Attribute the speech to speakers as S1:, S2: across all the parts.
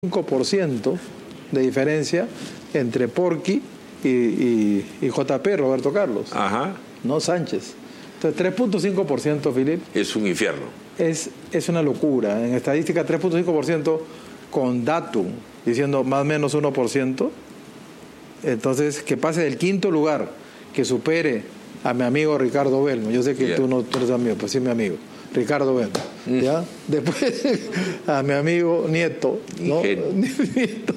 S1: 5% de diferencia entre Porky y JP, Roberto Carlos.
S2: Ajá.
S1: No Sánchez. Entonces, 3.5%, Filip.
S2: Es un infierno.
S1: Es una locura. En estadística, 3.5% con Datum, diciendo más o menos 1%. Entonces, que pase del quinto lugar, que supere a mi amigo Ricardo Belmo. Yo sé que tú no eres amigo, pues sí, mi amigo. Ricardo Belmo. ¿Ya? Después a mi amigo Nieto, ¿no? Nieto,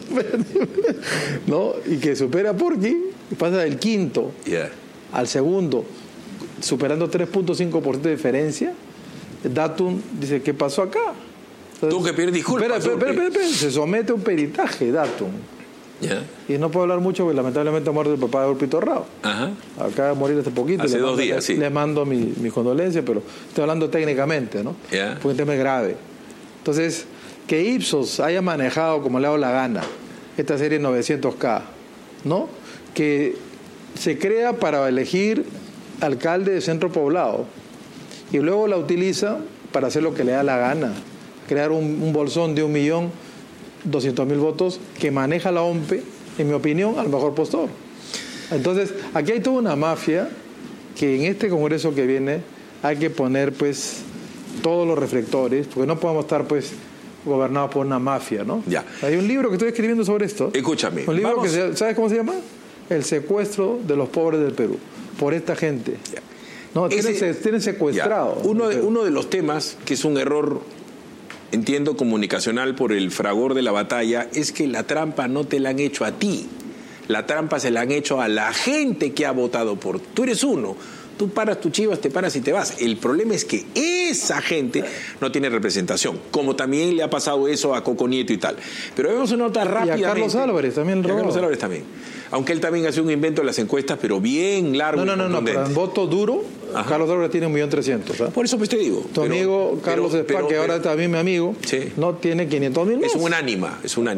S1: ¿no? Y que supera a Porky, y pasa del quinto al segundo, superando 3.5% de diferencia. Datum dice, ¿qué pasó acá? Entonces,
S2: tú que pides disculpas.
S1: Espera, se somete a un peritaje, Datum. Y no puedo hablar mucho porque lamentablemente ha muerto el papá de Urpito Rao. Acaba de morir hace poquito.
S2: Hace 2 días, sí.
S1: Le mando mi condolencia, pero estoy hablando técnicamente, ¿no? Porque el tema es grave. Entonces, que Ipsos haya manejado como le ha dado la gana esta serie 900K, ¿no? Que se crea para elegir alcalde de centro poblado y luego la utiliza para hacer lo que le da la gana, crear un bolsón de 1.200.000 votos que maneja la OMPE, en mi opinión, al mejor postor. Entonces, aquí hay toda una mafia que en este Congreso que viene hay que poner, pues, todos los reflectores, porque no podemos estar, pues, gobernados por una mafia, ¿no? Hay un libro que estoy escribiendo sobre esto.
S2: Escúchame.
S1: Un libro que, ¿sabes cómo se llama? El secuestro de los pobres del Perú, por esta gente. No, tienen secuestrado.
S2: Uno de los temas, que es un error, entiendo, comunicacional por el fragor de la batalla, es que la trampa no te la han hecho a ti. La trampa se la han hecho a la gente que ha votado por ti. Tú eres uno. Tú paras tus chivas, te paras y te vas. El problema es que esa gente no tiene representación, como también le ha pasado eso a Coco Nieto y tal. Pero vemos una nota rápida.
S1: Y a Carlos Álvarez también.
S2: Carlos Álvarez también. Aunque él también hace un invento en las encuestas, pero bien largo.
S1: No, pero en voto duro, Carlos Álvarez tiene 1.300.000.
S2: Por eso pues te digo.
S1: Tu amigo Carlos Espa, que ahora también mi amigo, no tiene 500.000 más.
S2: Es un ánima.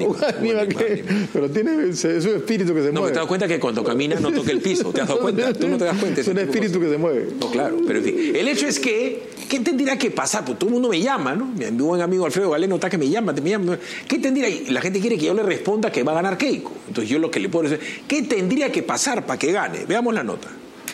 S1: Pero tiene es un espíritu que se mueve.
S2: No, te das cuenta que cuando camina no toca el piso. ¿Te has dado cuenta? Tú no te das cuenta.
S1: Es un espíritu que se mueve.
S2: No, claro, pero en fin. El hecho es que, ¿qué tendría que pasar? Pues todo el mundo me llama, ¿no? Mi buen amigo Alfredo Galeno está que me llama. ¿Qué tendría? La gente quiere que yo le responda que va a ganar Keiko. Entonces yo lo que le puedo decir, ¿qué tendría que pasar para que gane? Veamos la nota.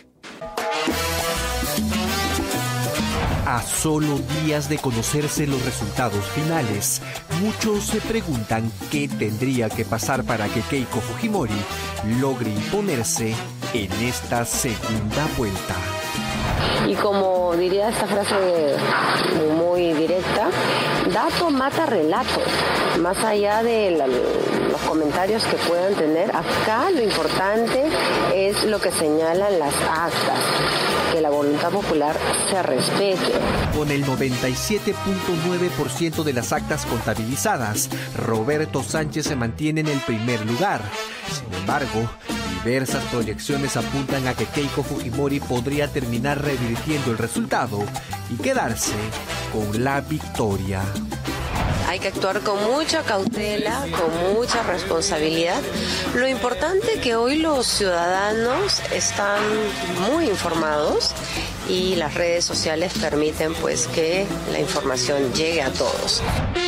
S3: A solo días de conocerse los resultados finales, muchos se preguntan qué tendría que pasar para que Keiko Fujimori logre imponerse en esta segunda vuelta.
S4: Y como diría esta frase muy directa, dato mata relato. Más allá de los comentarios que puedan tener, acá lo importante es lo que señalan las actas, que la voluntad popular se respete.
S3: Con el 97.9% de las actas contabilizadas, Roberto Sánchez se mantiene en el primer lugar. Sin embargo, diversas proyecciones apuntan a que Keiko Fujimori podría terminar revirtiendo el resultado y quedarse con la victoria.
S4: Hay que actuar con mucha cautela, con mucha responsabilidad. Lo importante es que hoy los ciudadanos están muy informados y las redes sociales permiten pues que la información llegue a todos.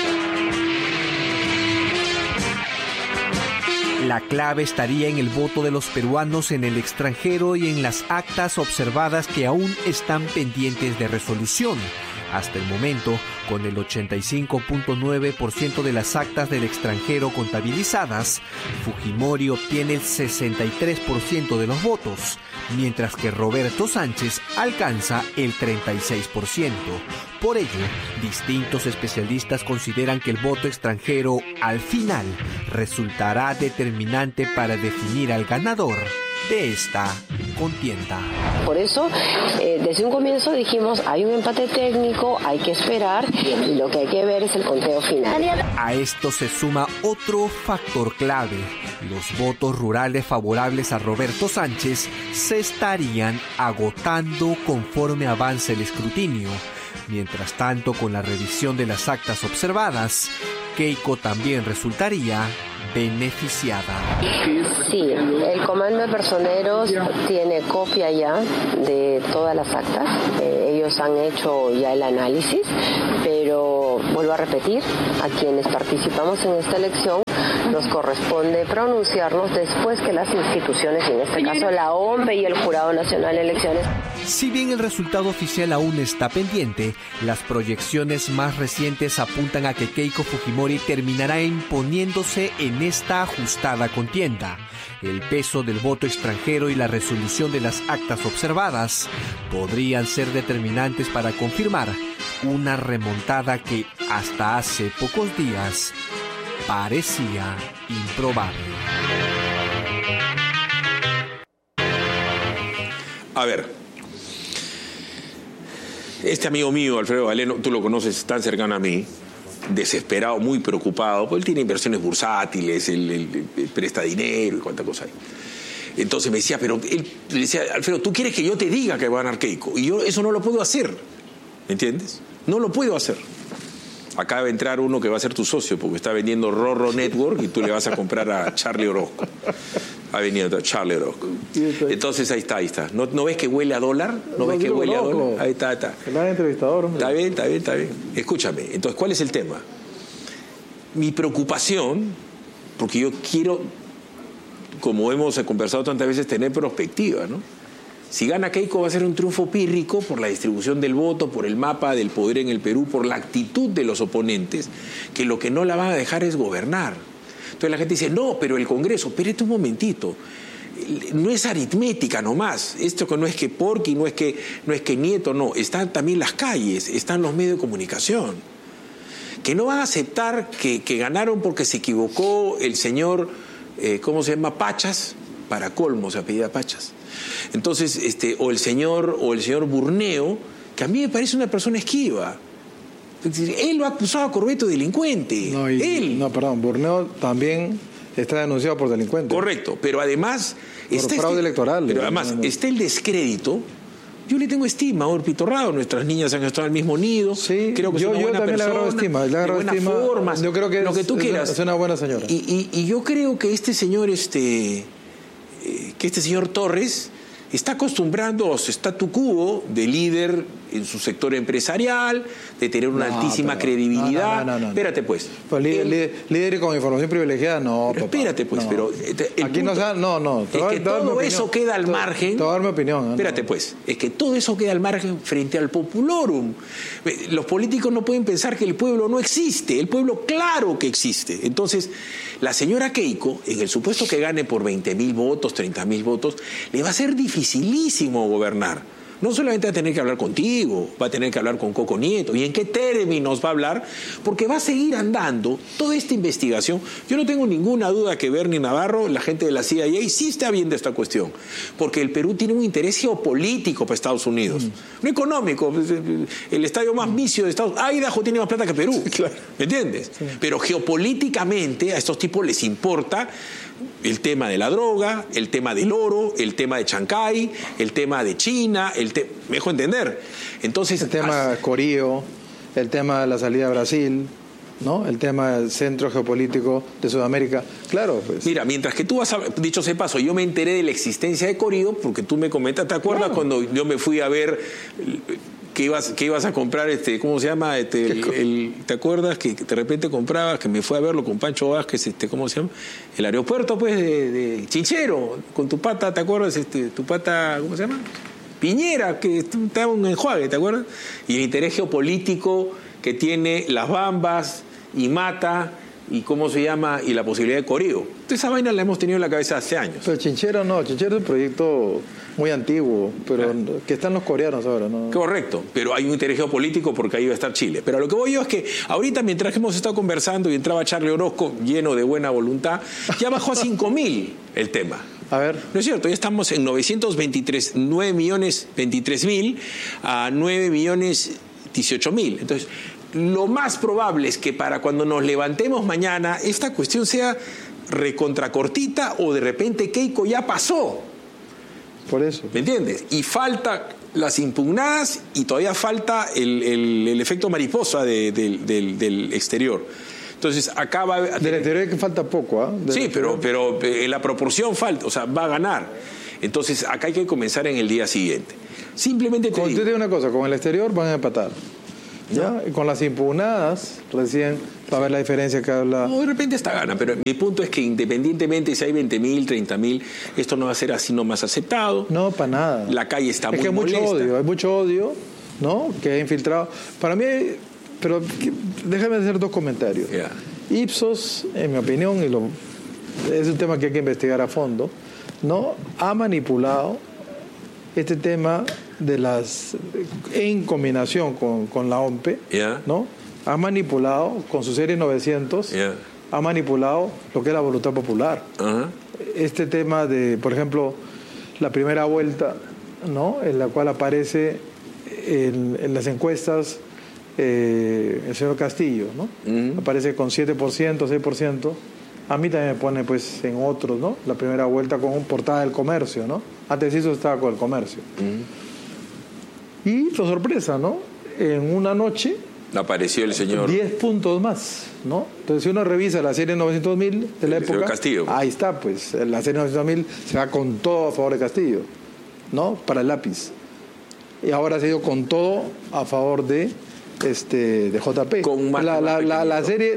S3: La clave estaría en el voto de los peruanos en el extranjero y en las actas observadas que aún están pendientes de resolución. Hasta el momento, con el 85.9% de las actas del extranjero contabilizadas, Fujimori obtiene el 63% de los votos, mientras que Roberto Sánchez alcanza el 36%. Por ello, distintos especialistas consideran que el voto extranjero, al final, resultará determinante para definir al ganador de esta contienda.
S4: Por eso, desde un comienzo dijimos, hay un empate técnico, hay que esperar, y lo que hay que ver es el conteo final.
S3: A esto se suma otro factor clave. Los votos rurales favorables a Roberto Sánchez se estarían agotando conforme avance el escrutinio. Mientras tanto, con la revisión de las actas observadas, Keiko también resultaría beneficiada.
S4: Sí, el comando de personeros tiene copia ya de todas las actas. Ellos ellos han hecho ya el análisis, pero vuelvo a repetir, a quienes participamos en esta elección nos corresponde pronunciarnos después que las instituciones, en este caso la OMPE y el Jurado Nacional de Elecciones.
S3: Si bien el resultado oficial aún está pendiente, las proyecciones más recientes apuntan a que Keiko Fujimori terminará imponiéndose en esta ajustada contienda. El peso del voto extranjero y la resolución de las actas observadas podrían ser determinantes para confirmar una remontada que hasta hace pocos días parecía improbable.
S2: A ver, este amigo mío, Alfredo Galeno, tú lo conoces, tan cercano a mí, desesperado, muy preocupado, porque él tiene inversiones bursátiles, él presta dinero y cuánta cosa hay. Entonces me decía, pero él le decía, Alfredo, ¿tú quieres que yo te diga que va a ganar Keiko? Y yo eso no lo puedo hacer, ¿me entiendes? No lo puedo hacer. Acaba de entrar uno que va a ser tu socio, porque está vendiendo Rorro Network y tú le vas a comprar a Charlie Orozco. Ha venido Charlie Orozco. Entonces ahí está. ¿No ves que huele a dólar? ¿No ves que huele a dólar? Ahí está.
S1: El entrevistador, hombre.
S2: Está bien. Escúchame, entonces, ¿cuál es el tema? Mi preocupación, porque yo quiero, como hemos conversado tantas veces, tener perspectiva, ¿no? Si gana Keiko va a ser un triunfo pírrico por la distribución del voto, por el mapa del poder en el Perú, por la actitud de los oponentes, que lo que no la van a dejar es gobernar. Entonces la gente dice, no, pero el Congreso, espérate un momentito, no es aritmética nomás, esto que no es que Porky, no es que Nieto, no, están también las calles, están los medios de comunicación, que no van a aceptar que ganaron porque se equivocó el señor, ¿cómo se llama? Pachas, para colmo se apellida Pachas. Entonces, o el señor Burneo, que a mí me parece una persona esquiva. Él lo ha acusado a Corbeto de delincuente.
S1: Burneo también está denunciado por delincuente.
S2: Correcto, pero además
S1: por fraude electoral.
S2: Pero además está el descrédito. Yo le tengo estima a Urpito Rado, nuestras niñas han estado en el mismo nido.
S1: Sí,
S2: creo que es una buena
S1: también
S2: persona,
S1: le agarro estima.
S2: Formas,
S1: yo creo que
S2: lo que tú quieras.
S1: Es una buena señora.
S2: Y yo creo que este señor Torres está acostumbrando a su statu quo de líder en su sector empresarial, de tener una altísima credibilidad.
S1: No.
S2: Espérate, pues.
S1: Líder con información privilegiada, no.
S2: Pero espérate, pues.
S1: No.
S2: Pero
S1: aquí no.
S2: Es que todo eso queda al margen.
S1: Te voy a dar mi opinión.
S2: Espérate, pues. Es que todo eso queda al margen frente al populorum. Los políticos no pueden pensar que el pueblo no existe. El pueblo, claro que existe. Entonces, la señora Keiko, en el supuesto que gane por 20.000 votos, 30.000 votos, le va a ser dificilísimo gobernar. No solamente va a tener que hablar contigo, va a tener que hablar con Coco Nieto. ¿Y en qué términos va a hablar? Porque va a seguir andando toda esta investigación. Yo no tengo ninguna duda que Bernie Navarro, la gente de la CIA, sí está viendo esta cuestión. Porque el Perú tiene un interés geopolítico para Estados Unidos. No económico. El estadio más vicio de Estados Unidos. Idaho tiene más plata que Perú. Claro. ¿Me entiendes? Sí. Pero geopolíticamente a estos tipos les importa el tema de la droga, el tema del oro, el tema de Chancay, el tema de China, me dejo entender. Entonces,
S1: el tema Corío, el tema de la salida a Brasil, ¿no? El tema del centro geopolítico de Sudamérica. Claro, pues.
S2: Mira, mientras que tú dicho sea paso, yo me enteré de la existencia de Corío porque tú me comentas, ¿te acuerdas cuando yo me fui a ver que ibas a comprar ¿cómo se llama? ¿Te acuerdas que de repente comprabas, que me fui a verlo con Pancho Vázquez, ¿cómo se llama? El aeropuerto, pues, de Chinchero, con tu pata, ¿te acuerdas? Tu pata, ¿cómo se llama? Piñera, que estaba un enjuague, ¿te acuerdas? Y el interés geopolítico que tiene Las Bambas y Mata y cómo se llama, y la posibilidad de Corío. Entonces esa vaina la hemos tenido en la cabeza hace años.
S1: Pero Chinchero es un proyecto muy antiguo, pero que están los coreanos ahora, ¿no?
S2: Correcto, pero hay un interés geopolítico porque ahí va a estar Chile. Pero a lo que voy yo es que ahorita, mientras hemos estado conversando y entraba Charlie Orozco lleno de buena voluntad, ya bajó a 5.000 el tema.
S1: A ver.
S2: No es cierto, ya estamos en 9.023.000 a 9.018.000. Entonces, lo más probable es que para cuando nos levantemos mañana esta cuestión sea recontracortita o de repente Keiko ya pasó.
S1: Por eso.
S2: ¿Me entiendes? Y falta las impugnadas y todavía falta el efecto mariposa del exterior. Entonces acá va...
S1: Del exterior que falta poco, ¿ah?
S2: Sí, pero en la proporción falta, o sea, va a ganar. Entonces, acá hay que comenzar en el día siguiente. Simplemente te digo...
S1: Te digo una cosa, con el exterior van a empatar. ¿Ya? Y con las impugnadas, recién va a ver la diferencia que habla.
S2: No, de repente hasta gana, pero mi punto es que independientemente si hay 20.000, 30.000, esto no va a ser así nomás aceptado.
S1: No, para nada.
S2: La calle está muy
S1: molesta.
S2: Hay
S1: mucho odio, ¿no? Que ha infiltrado. Para mí, pero déjame hacer dos comentarios.
S2: Yeah.
S1: Ipsos, en mi opinión, es un tema que hay que investigar a fondo, ¿no? Ha manipulado este tema de en combinación con la OMPE,
S2: yeah,
S1: ¿no? Ha manipulado con su serie 900,
S2: yeah,
S1: ha manipulado lo que es la voluntad popular.
S2: Uh-huh.
S1: Este tema de, por ejemplo, la primera vuelta, ¿no? En la cual aparece en las encuestas el señor Castillo, ¿no? Uh-huh. Aparece con 7%, 6%. A mí también me pone pues en otros, ¿no? La primera vuelta con un portada del Comercio, ¿no? Antes eso estaba con el Comercio.
S2: Uh-huh.
S1: Y la sorpresa, ¿no? En una noche
S2: apareció el señor
S1: 10 puntos más, ¿no? Entonces si uno revisa la serie 900.000 de la época,
S2: Castillo,
S1: ahí está, pues la serie 900.000 se va con todo a favor de Castillo, ¿no? Para el lápiz. Y ahora se ha ido con todo a favor de JP.
S2: Con más
S1: la serie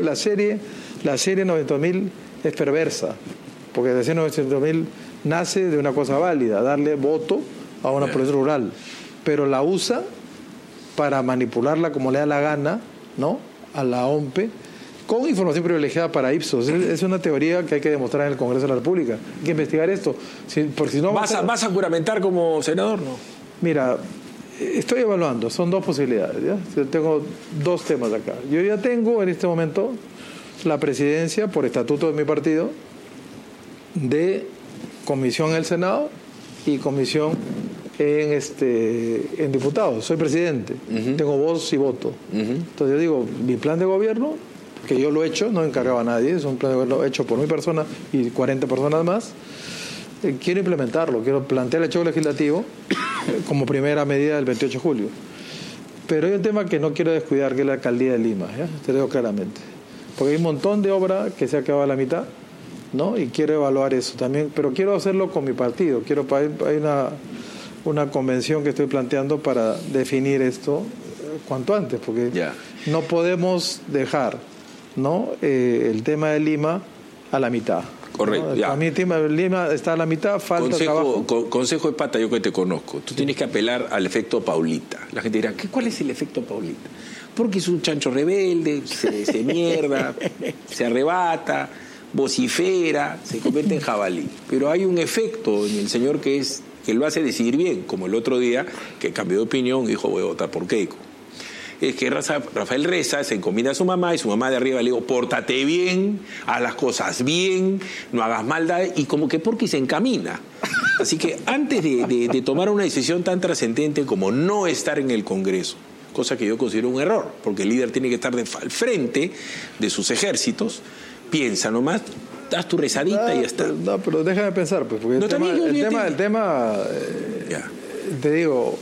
S1: 900.000 es perversa, porque la serie 900.000 nace de una cosa válida, darle voto a una población rural, pero la usa para manipularla como le da la gana, ¿no? A la OMPE, con información privilegiada para Ipsos. Es una teoría que hay que demostrar en el Congreso de la República. Hay que investigar esto. Porque si no
S2: ¿Vas a juramentar como senador, no?
S1: Mira, estoy evaluando, son dos posibilidades, ¿ya? Tengo dos temas acá. Yo ya tengo en este momento la presidencia, por estatuto de mi partido, de comisión en el Senado y comisión en diputados. Soy presidente, uh-huh, tengo voz y voto. Uh-huh. Entonces yo digo, mi plan de gobierno, que yo lo he hecho, no he encargado a nadie, es un plan de gobierno hecho por mi persona y 40 personas más, quiero implementarlo, quiero plantear el hecho legislativo como primera medida del 28 de julio. Pero hay un tema que no quiero descuidar, que es la alcaldía de Lima, ¿ya? Te lo digo claramente. Porque hay un montón de obra que se ha acabado a la mitad, ¿no? Y quiero evaluar eso también, pero quiero hacerlo con mi partido. Hay una convención que estoy planteando para definir esto cuanto antes, porque no podemos dejar, ¿no? El tema de Lima a la mitad.
S2: Correcto.
S1: ¿No? A mí el tema de Lima está a la mitad, falta trabajo.
S2: Consejo de pata, yo que te conozco. Tú tienes que apelar al efecto Paulita. La gente dirá, ¿cuál es el efecto Paulita? Porque es un chancho rebelde, se mierda, se arrebata, vocifera, se convierte en jabalí. Pero hay un efecto en el señor que lo hace decidir bien, como el otro día que cambió de opinión y dijo voy a votar por Keiko. Es que Rafael Reza se encomienda a su mamá y su mamá de arriba le dijo pórtate bien, haz las cosas bien, no hagas maldad, y como que porque se encamina. Así que antes de tomar una decisión tan trascendente como no estar en el Congreso, cosa que yo considero un error, porque el líder tiene que estar al frente de sus ejércitos, piensa nomás, das tu rezadita y ya está.
S1: No, pero déjame pensar, pues, porque el tema te digo,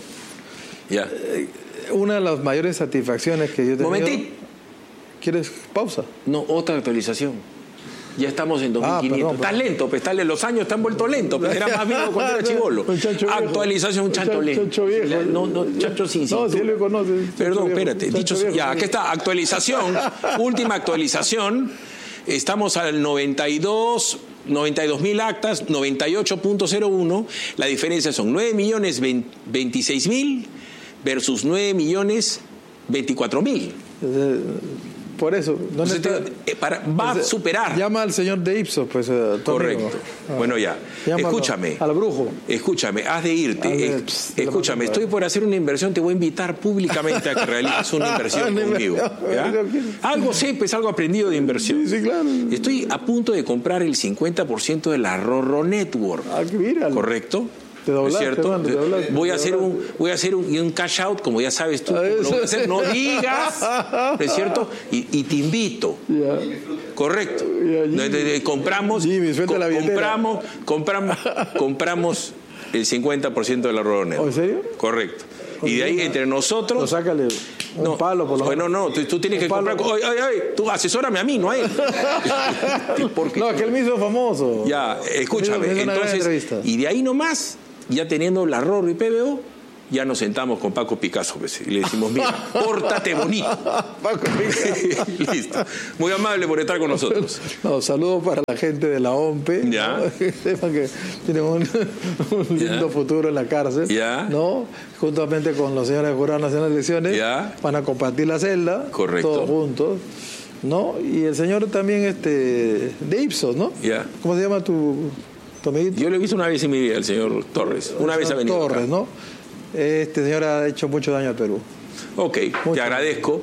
S1: una de las mayores satisfacciones que yo he tenido...
S2: Momentito.
S1: ¿Quieres pausa?
S2: No, otra actualización. Ya estamos en 2500. Estás lento, pues, los años están vueltos lentos, pues, era más vivo cuando era chibolo. Actualización, un chancho lento.
S1: Chancho viejo.
S2: No, chancho sin cintura.
S1: No, si lo conoces.
S2: Perdón, espérate. Ya, aquí está, actualización, última actualización. Estamos al 92.000 actas, 98.01. La diferencia son 9.026.000 versus 9.024.000.
S1: Por eso.
S2: Va a superar.
S1: Llama al señor de Ipsos, pues.
S2: Correcto. Bueno, ya.
S1: Llámalo,
S2: escúchame.
S1: Al brujo.
S2: Escúchame, has de irte. Escúchame, estoy por hacer una inversión, te voy a invitar públicamente a que realices una inversión conmigo. ¿Ya? Algo sé, pues algo aprendido de inversión.
S1: Sí, claro.
S2: Estoy a punto de comprar el 50% de la Rorro Network.
S1: Míralo.
S2: ¿Correcto?
S1: Te doblaste,
S2: ¿cierto? Voy a hacer un cash out, como ya sabes tú. Lo voy a hacer, no digas, ¿no es cierto? Y te invito. Correcto. Compramos el 50% de la Rorro Network.
S1: ¿En serio?
S2: Correcto. Y de ahí entre nosotros
S1: Un palo, por lo menos.
S2: No, tú tienes que comprar... Oye, tú asesórame a mí, no a él. Porque,
S1: no, es que él me hizo famoso.
S2: Ya, escúchame. Entonces, y de ahí nomás, ya teniendo la ROR y PBO, ya nos sentamos con Paco Picasso y le decimos, mira, pórtate bonito.
S1: Paco Picasso.
S2: Listo. Muy amable por estar con nosotros.
S1: No, saludos para la gente de la OMPE.
S2: Ya.
S1: ¿no? Que tienen un lindo futuro en la cárcel.
S2: Ya.
S1: ¿No? Juntamente con los señores del Jurado Nacional de Elecciones.
S2: Ya.
S1: Van a compartir la celda.
S2: Correcto.
S1: Todos juntos. ¿No? Y el señor también de Ipsos, ¿no?
S2: Ya.
S1: ¿Cómo se llama tu amiguito?
S2: Yo lo he visto una vez en mi vida, el señor Torres. Una vez ha venido
S1: Torres,
S2: acá.
S1: ¿no? Este señor ha hecho mucho daño al Perú.
S2: Ok, te agradezco.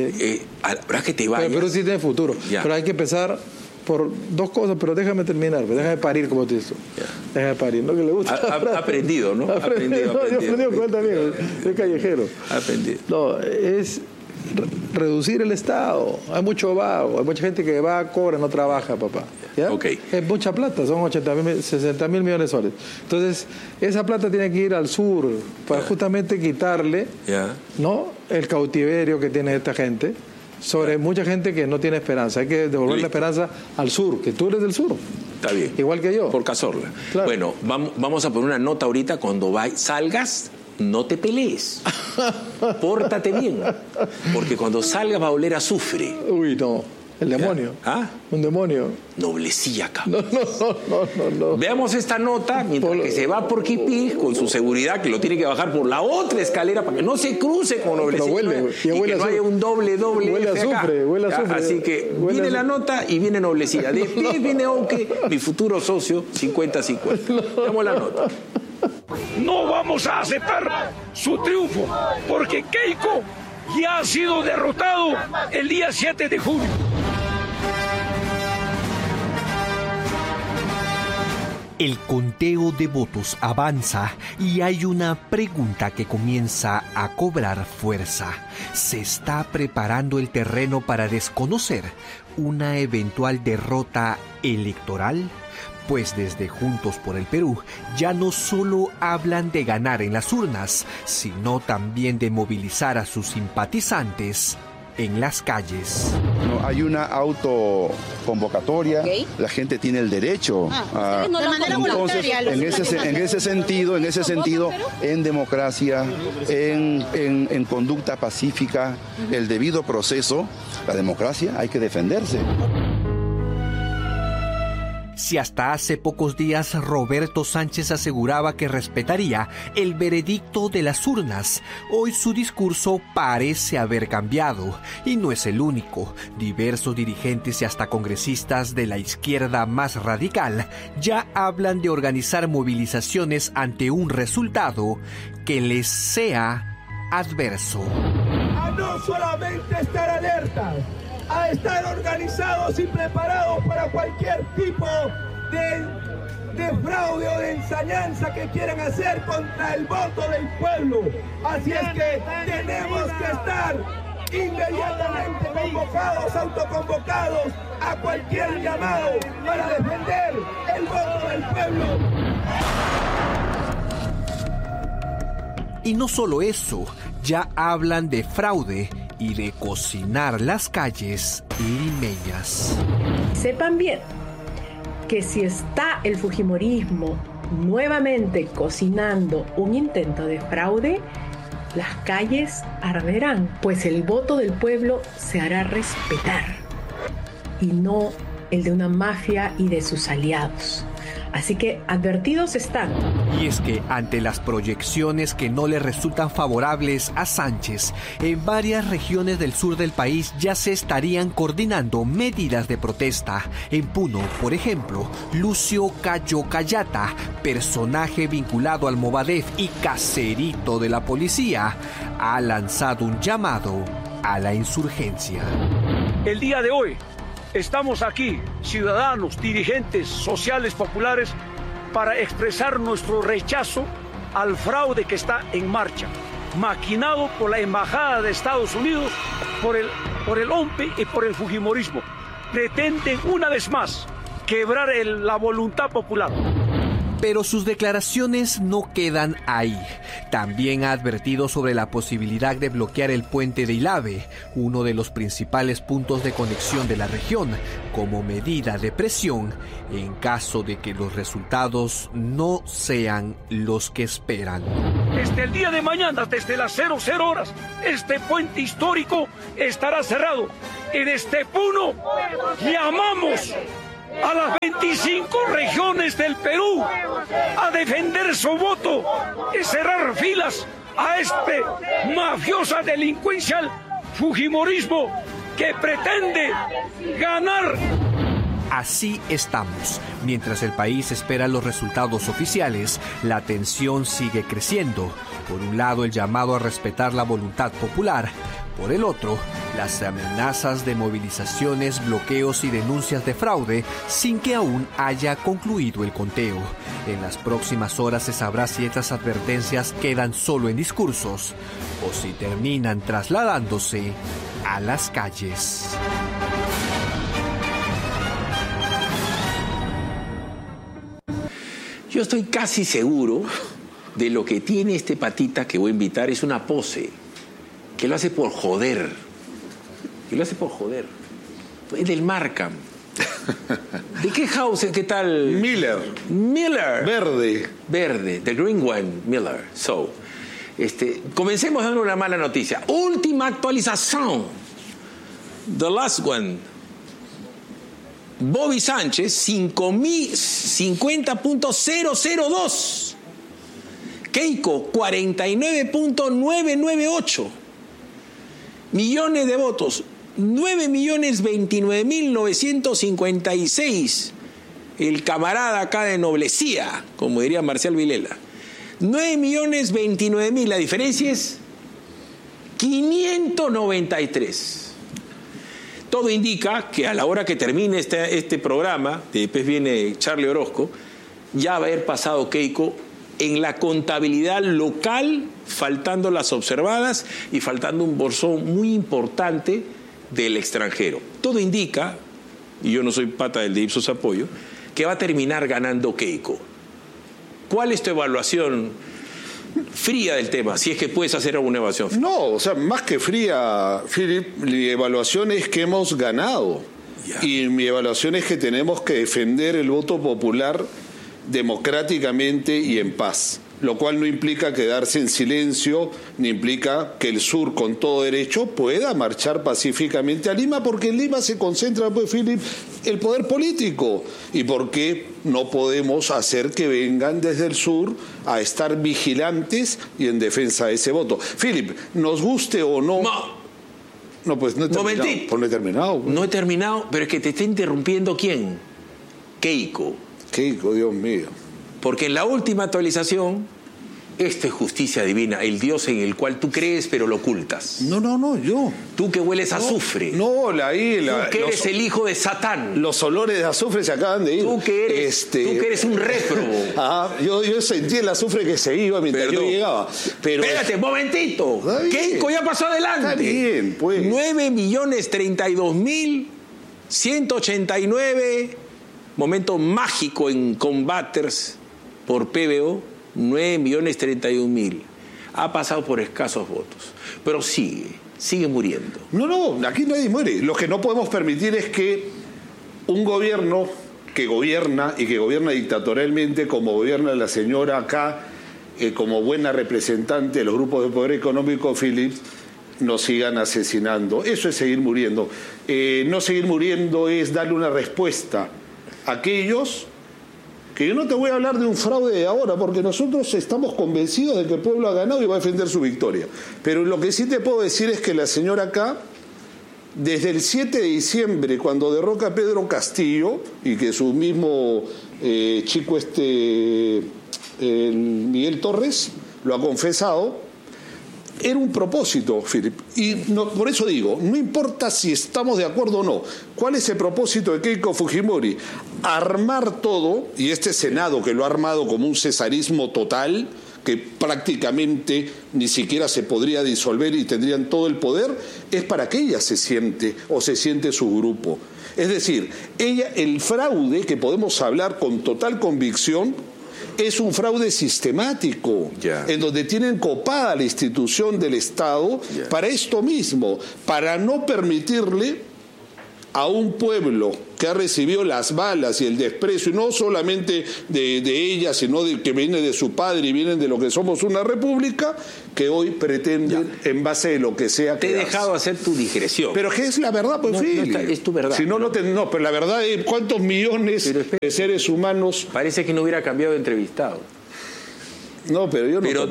S2: Habrá que te vayas.
S1: Pero Perú sí tiene futuro.
S2: Ya.
S1: Pero hay que empezar por dos cosas, pero déjame terminar, déjame parir como te dices. Déjame parir, ¿no? Que le gusta.
S2: Ha aprendido, ¿no?
S1: Aprendido con él también, es callejero.
S2: Ha aprendido.
S1: No, es reducir el Estado. Hay mucho vago, hay mucha gente que va, cobra, no trabaja, papá. ¿Ya?
S2: Okay.
S1: Es mucha plata, son 60 mil millones de soles. Entonces, esa plata tiene que ir al sur para justamente quitarle ¿no? el cautiverio que tiene esta gente sobre mucha gente que no tiene esperanza. Hay que devolver la esperanza al sur, que tú eres del sur.
S2: Está bien.
S1: Igual que yo.
S2: Por Cazorla.
S1: Claro.
S2: Bueno, vamos a poner una nota ahorita cuando salgas. No te pelees. Pórtate bien. Porque cuando salgas va a oler a azufre.
S1: Uy, no. El demonio.
S2: ¿Ah?
S1: Un demonio.
S2: Noblecilla, cabrón.
S1: No.
S2: Veamos esta nota mientras que se va por Quipí con su seguridad, que lo tiene que bajar por la otra escalera para que no se cruce con Noblecilla.
S1: Huele,
S2: y que no haya un doble
S1: huele a azufre, huele a azufre.
S2: Así que viene la nota y viene Noblecilla. Después viene Onque, mi futuro socio, 50-50. Veamos la nota.
S5: No vamos a aceptar su triunfo, porque Keiko ya ha sido derrotado el día 7 de junio.
S3: El conteo de votos avanza y hay una pregunta que comienza a cobrar fuerza. ¿Se está preparando el terreno para desconocer una eventual derrota electoral? Pues desde Juntos por el Perú ya no solo hablan de ganar en las urnas, sino también de movilizar a sus simpatizantes en las calles.
S6: No, hay una autoconvocatoria, la gente tiene el derecho a...
S7: De manera voluntaria.
S6: En ese sentido, en democracia, en conducta pacífica, el debido proceso, la democracia hay que defenderse.
S3: Si hasta hace pocos días Roberto Sánchez aseguraba que respetaría el veredicto de las urnas, hoy su discurso parece haber cambiado. Y no es el único. Diversos dirigentes y hasta congresistas de la izquierda más radical ya hablan de organizar movilizaciones ante un resultado que les sea adverso.
S5: A no solamente estar alertas, a estar organizados y preparados para cualquier tipo de fraude o de ensañanza que quieran hacer contra el voto del pueblo. Así es que tenemos que estar inmediatamente convocados, autoconvocados a cualquier llamado para defender el voto del pueblo.
S3: Y no solo eso, ya hablan de fraude y de cocinar las calles limeñas.
S8: Sepan bien que si está el fujimorismo nuevamente cocinando un intento de fraude, las calles arderán, pues el voto del pueblo se hará respetar y no el de una mafia y de sus aliados. Así que advertidos están.
S3: Y es que ante las proyecciones que no le resultan favorables a Sánchez, en varias regiones del sur del país ya se estarían coordinando medidas de protesta. En Puno, por ejemplo, Lucio Cayo Cayata, personaje vinculado al Movadef y caserito de la policía, ha lanzado un llamado a la insurgencia.
S5: El día de hoy estamos aquí, ciudadanos, dirigentes sociales populares, para expresar nuestro rechazo al fraude que está en marcha, maquinado por la Embajada de Estados Unidos, por el OMPE y por el fujimorismo. Pretenden una vez más quebrar la voluntad popular.
S3: Pero sus declaraciones no quedan ahí. También ha advertido sobre la posibilidad de bloquear el puente de Ilave, uno de los principales puntos de conexión de la región, como medida de presión en caso de que los resultados no sean los que esperan.
S5: Desde el día de mañana, desde las 00 horas, este puente histórico estará cerrado. Y desde Puno llamamos a las 25 regiones del Perú a defender su voto y cerrar filas a este mafiosa delincuencial fujimorismo que pretende ganar.
S3: Así estamos. Mientras el país espera los resultados oficiales, la tensión sigue creciendo. Por un lado, el llamado a respetar la voluntad popular. Por el otro, las amenazas de movilizaciones, bloqueos y denuncias de fraude sin que aún haya concluido el conteo. En las próximas horas se sabrá si estas advertencias quedan solo en discursos o si terminan trasladándose a las calles.
S2: Yo estoy casi seguro de lo que tiene este patita que voy a invitar es una pose, que lo hace por joder. Es del Markham. ¿De qué house? ¿Qué tal?
S7: Miller.
S2: Verde, the green one, Miller. So, comencemos dando una mala noticia. Última actualización. The last one. Bobby Sánchez, 50.002. Keiko, 49.998. Millones de votos, 9.029.956. El camarada acá de Noblecía, como diría Marcial Vilela. 9.029.000, la diferencia es 593. Todo indica que a la hora que termine este programa, después viene Charlie Orozco, ya va a haber pasado Keiko en la contabilidad local, faltando las observadas y faltando un bolsón muy importante del extranjero. Todo indica, y yo no soy pata del de Ipsos Apoyo, que va a terminar ganando Keiko. ¿Cuál es tu evaluación fría del tema, si es que puedes hacer alguna evaluación?
S7: No, o sea, más que fría, Philip, mi evaluación es que hemos ganado. Yeah. Y mi evaluación es que tenemos que defender el voto popular democráticamente y en paz, lo cual no implica quedarse en silencio, ni implica que el sur con todo derecho pueda marchar pacíficamente a Lima, porque en Lima se concentra, pues, Philip, el poder político, y porque no podemos hacer que vengan desde el sur a estar vigilantes y en defensa de ese voto. Philip, nos guste o no... No, pues no he terminado.
S2: Momentito.
S7: Pues no he terminado. Pues.
S2: No he terminado, pero es que te está interrumpiendo ¿quién? Keiko,
S7: Dios mío.
S2: Porque en la última actualización, esto es justicia divina, el Dios en el cual tú crees pero lo ocultas.
S7: No, yo.
S2: Tú que hueles a azufre.
S7: No,
S2: tú que eres el hijo de Satán.
S7: Los olores de azufre se acaban de ir.
S2: Tú que eres un réprobo.
S7: Yo sentí el azufre que se iba mientras yo llegaba. Pero
S2: espérate, momentito. Keiko ya pasó adelante.
S7: Está bien, pues.
S2: 9.032.189. Momento mágico en Combaters por PBO, 9.031.000. Ha pasado por escasos votos, pero sigue muriendo.
S7: No, aquí nadie muere. Lo que no podemos permitir es que un gobierno que gobierna y que gobierna dictatorialmente, como gobierna la señora acá, como buena representante de los grupos de poder económico, Philips, nos sigan asesinando. Eso es seguir muriendo. No seguir muriendo es darle una respuesta aquellos que yo no te voy a hablar de un fraude de ahora, porque nosotros estamos convencidos de que el pueblo ha ganado y va a defender su victoria. Pero lo que sí te puedo decir es que la señora acá, desde el 7 de diciembre, cuando derroca a Pedro Castillo, y que su mismo chico Miguel Torres lo ha confesado, era un propósito, Philip. Y por eso digo, no importa si estamos de acuerdo o no. ¿Cuál es el propósito de Keiko Fujimori? Armar todo, y este Senado que lo ha armado como un cesarismo total, que prácticamente ni siquiera se podría disolver y tendrían todo el poder, es para que ella se siente su grupo. Es decir, el fraude, que podemos hablar con total convicción, es un fraude sistemático, en donde tienen copada la institución del Estado para esto mismo, para no permitirle a un pueblo que ha recibido las balas y el desprecio, y no solamente de ella, sino de que viene de su padre y vienen de lo que somos una república, que hoy pretenden, en base de lo que sea...
S2: Te he dejado hacer tu digresión.
S7: Pero que es la verdad, pues,
S2: es tu verdad.
S7: Si no, pero la verdad es cuántos millones de seres humanos...
S2: Parece que no hubiera cambiado de entrevistado.
S7: No, pero yo no...
S2: Pero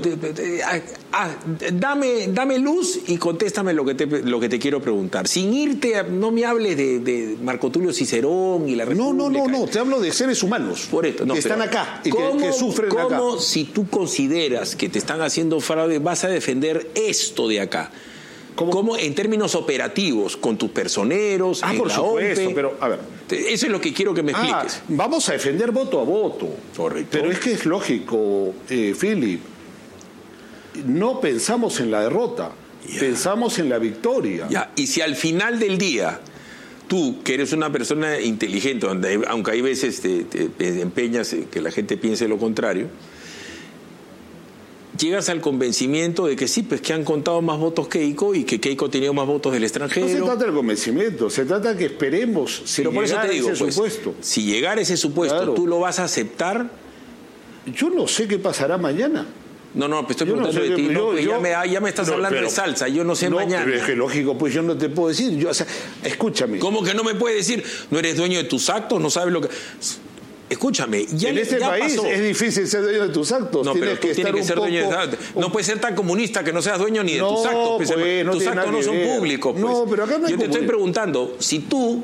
S2: dame luz y contéstame lo que te quiero preguntar. Sin irte, no me hables de Marco Tulio Cicerón y la República.
S7: No, te hablo de seres humanos
S2: por esto,
S7: que están acá y que sufren acá.
S2: ¿Cómo, si tú consideras que te están haciendo fraude, vas a defender esto de acá? ¿Cómo en términos operativos, con tus personeros, en
S7: por
S2: la
S7: supuesto,
S2: OMPE?
S7: Pero, a ver.
S2: Eso es lo que quiero que me expliques.
S7: Vamos a defender voto a voto.
S2: Correcto.
S7: Pero es que es lógico, Philip. No pensamos en la derrota, pensamos en la victoria.
S2: Y si al final del día, tú, que eres una persona inteligente, aunque hay veces te empeñas en que la gente piense lo contrario, llegas al convencimiento de que sí, pues que han contado más votos que Keiko y que Keiko ha tenido más votos del extranjero.
S7: No se trata del convencimiento, se trata que esperemos
S2: pero por eso te digo,
S7: ese supuesto.
S2: Si llegara ese supuesto, ¿tú lo vas a aceptar?
S7: Yo no sé qué pasará mañana.
S2: No, pues estoy preguntando de ti. Ya me estás hablando de salsa, yo no sé mañana.
S7: Pero es que lógico, pues yo no te puedo decir. Escúchame.
S2: ¿Cómo que no me puedes decir? ¿No eres dueño de tus actos? ¿No sabes lo que...? Escúchame,
S7: en este país pasó. Es difícil ser dueño de tus actos.
S2: No, pero tú tienes que ser dueño de tus actos. No puedes ser tan comunista que no seas dueño ni de tus actos. Pues, tus actos no son públicos. Pues.
S7: No, pero acá no hay
S2: Yo te estoy preguntando, si tú,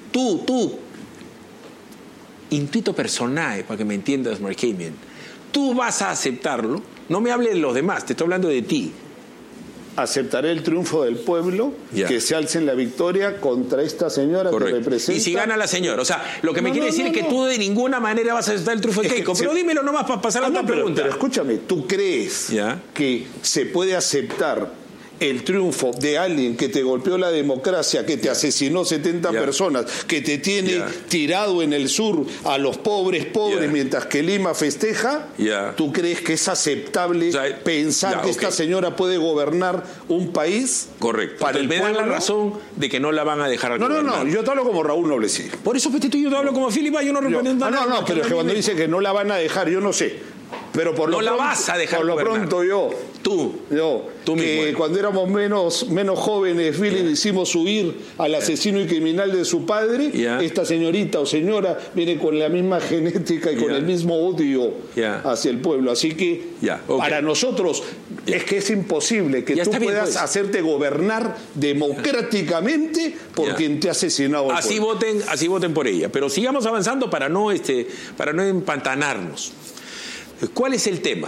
S2: intuito personal, para que me entiendas, Markamian, tú vas a aceptarlo. No me hables de los demás, te estoy hablando de ti.
S7: Aceptaré el triunfo del pueblo, que se alce en la victoria contra esta señora. Correcto. Que representa...
S2: Y si gana la señora, o sea, lo que me quiere decir es que tú de ninguna manera vas a aceptar el triunfo de Keiko, pero dímelo nomás para pasar a la otra pregunta.
S7: Pero escúchame, ¿tú crees que se puede aceptar el triunfo de alguien que te golpeó la democracia, que te asesinó 70 personas, que te tiene tirado en el sur a los pobres mientras que Lima festeja? ¿Tú crees que es aceptable pensar que esta señora puede gobernar un país?
S2: Correcto.
S7: Para el pueblo,
S2: me da la razón de que no la van a dejar gobernar.
S7: No, yo te hablo como Raúl Noblesí.
S2: Por eso, Petito, yo te hablo como Philip, yo no represento nada.
S7: No, pero es que cuando dice que no la van a dejar, yo no sé. Pero por lo pronto,
S2: la vas a dejar
S7: por lo pronto
S2: tú
S7: que
S2: mismo.
S7: Cuando éramos menos jóvenes, Philip, hicimos huir al asesino y criminal de su padre. Esta señorita o señora viene con la misma genética y con el mismo odio hacia el pueblo. Así que para nosotros es que es imposible que tú puedas hacerte gobernar democráticamente por quien te ha asesinado al pueblo.
S2: Así voten por ella. Pero sigamos avanzando para no empantanarnos. ¿Cuál es el tema?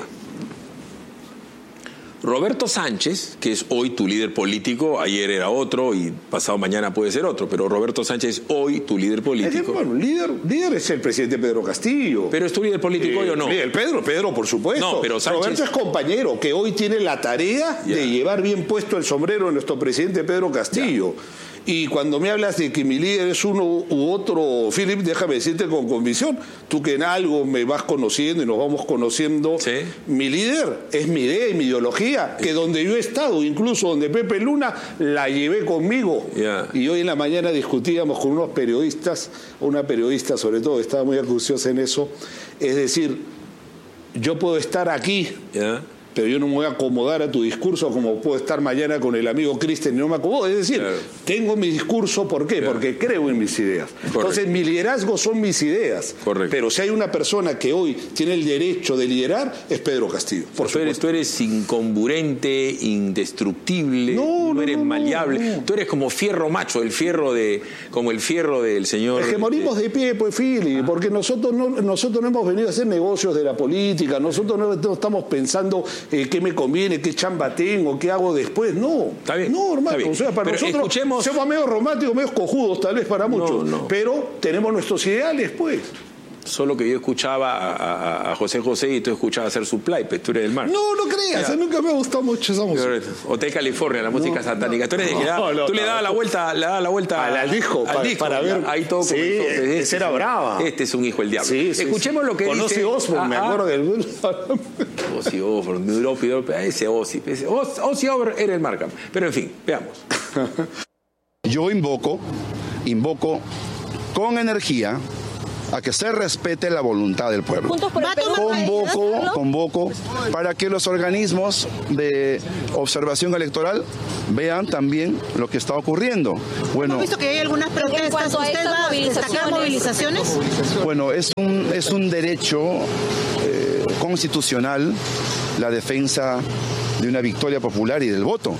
S2: Roberto Sánchez, que es hoy tu líder político, ayer era otro y pasado mañana puede ser otro, pero Roberto Sánchez es hoy tu líder político.
S7: Bueno, líder es el presidente Pedro Castillo.
S2: ¿Pero es tu líder político hoy o no?
S7: El Pedro, por supuesto.
S2: No, pero Sánchez...
S7: Roberto es compañero, que hoy tiene la tarea de llevar bien puesto el sombrero de nuestro presidente Pedro Castillo. Y cuando me hablas de que mi líder es uno u otro, Philip, déjame decirte con convicción, tú que en algo me vas conociendo y nos vamos conociendo, mi líder es mi idea y mi ideología, que donde yo he estado, incluso donde Pepe Luna, la llevé conmigo. Y hoy en la mañana discutíamos con unos periodistas, una periodista sobre todo, estaba muy acuciosa en eso, es decir, yo puedo estar aquí... pero yo no me voy a acomodar a tu discurso como puedo estar mañana con el amigo Cristian y no me acomodo. Es decir, tengo mi discurso, ¿por qué? Porque creo en mis ideas. Entonces, mi liderazgo son mis ideas. Pero si hay una persona que hoy tiene el derecho de liderar, es Pedro Castillo.
S2: Tú eres incongruente, indestructible, no eres maleable. Tú eres como fierro macho, como el fierro del señor...
S7: Es que morimos de pie, pues, Philip, porque nosotros no hemos venido a hacer negocios de la política, nosotros no estamos pensando... ¿qué me conviene? ¿Qué chamba tengo? ¿Qué hago después? No,
S2: está bien,
S7: no, hermano. O sea, para nosotros somos medio románticos, medio cojudos, tal vez para muchos. Pero tenemos nuestros ideales, pues.
S2: Solo que yo escuchaba a José José y tú escuchabas hacer Supply, pero tú eres del mar.
S7: No, no creas, nunca me ha gustado mucho esa música.
S2: Hotel California, la música satánica. Tú eres de que tú le dabas la vuelta
S7: al disco, para ver.
S2: Ahí todo
S7: sí, ese era brava.
S2: Este es un hijo del diablo.
S7: Sí,
S2: escuchemos lo que
S7: con
S2: dice.
S7: Ozzy Osbourne, me acuerdo del
S2: Ozzy Osbourne, ese Ozzy Osbourne era el Markham. Pero en fin, veamos.
S6: Yo invoco con energía a que se respete la voluntad del pueblo. Convoco para que los organismos de observación electoral vean también lo que está ocurriendo.
S9: Bueno, ¿hemos visto que hay algunas protestas? ¿Usted va a destacar movilizaciones?
S6: Bueno, es un derecho constitucional la defensa de una victoria popular y del voto.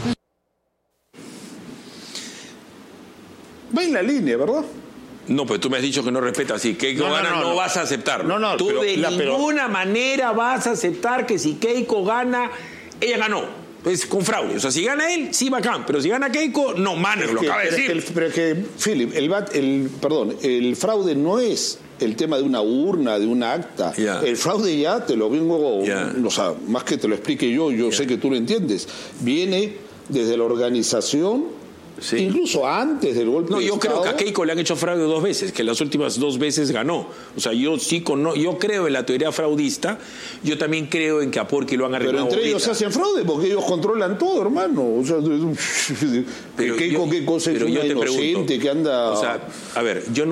S7: Va en la línea, ¿verdad?
S2: No, pues tú me has dicho que no respetas. Si Keiko gana, no vas a aceptar. Tú de ninguna manera vas a aceptar que si Keiko gana, ella ganó. Es con fraude. O sea, si gana él, sí, bacán. Pero si gana Keiko, no, manes, lo acaba de decir.
S7: Pero es que, Philip, el fraude no es el tema de una urna, de una acta. El fraude ya te lo vengo, o sea, más que te lo explique yo sé que tú lo entiendes. Viene desde la organización. Sí. Incluso antes del golpe de
S2: yo
S7: Estado.
S2: creo que a Keiko le han hecho fraude 2 veces, que las últimas 2 veces ganó. O sea, yo creo en la teoría fraudista, yo también creo en que a Porky lo han arreglado.
S7: Pero entre ellos se hacen fraude porque ellos controlan todo, hermano. O sea,
S2: pero
S7: Keiko, qué cosa es una inocente que anda.
S2: O sea, a ver, yo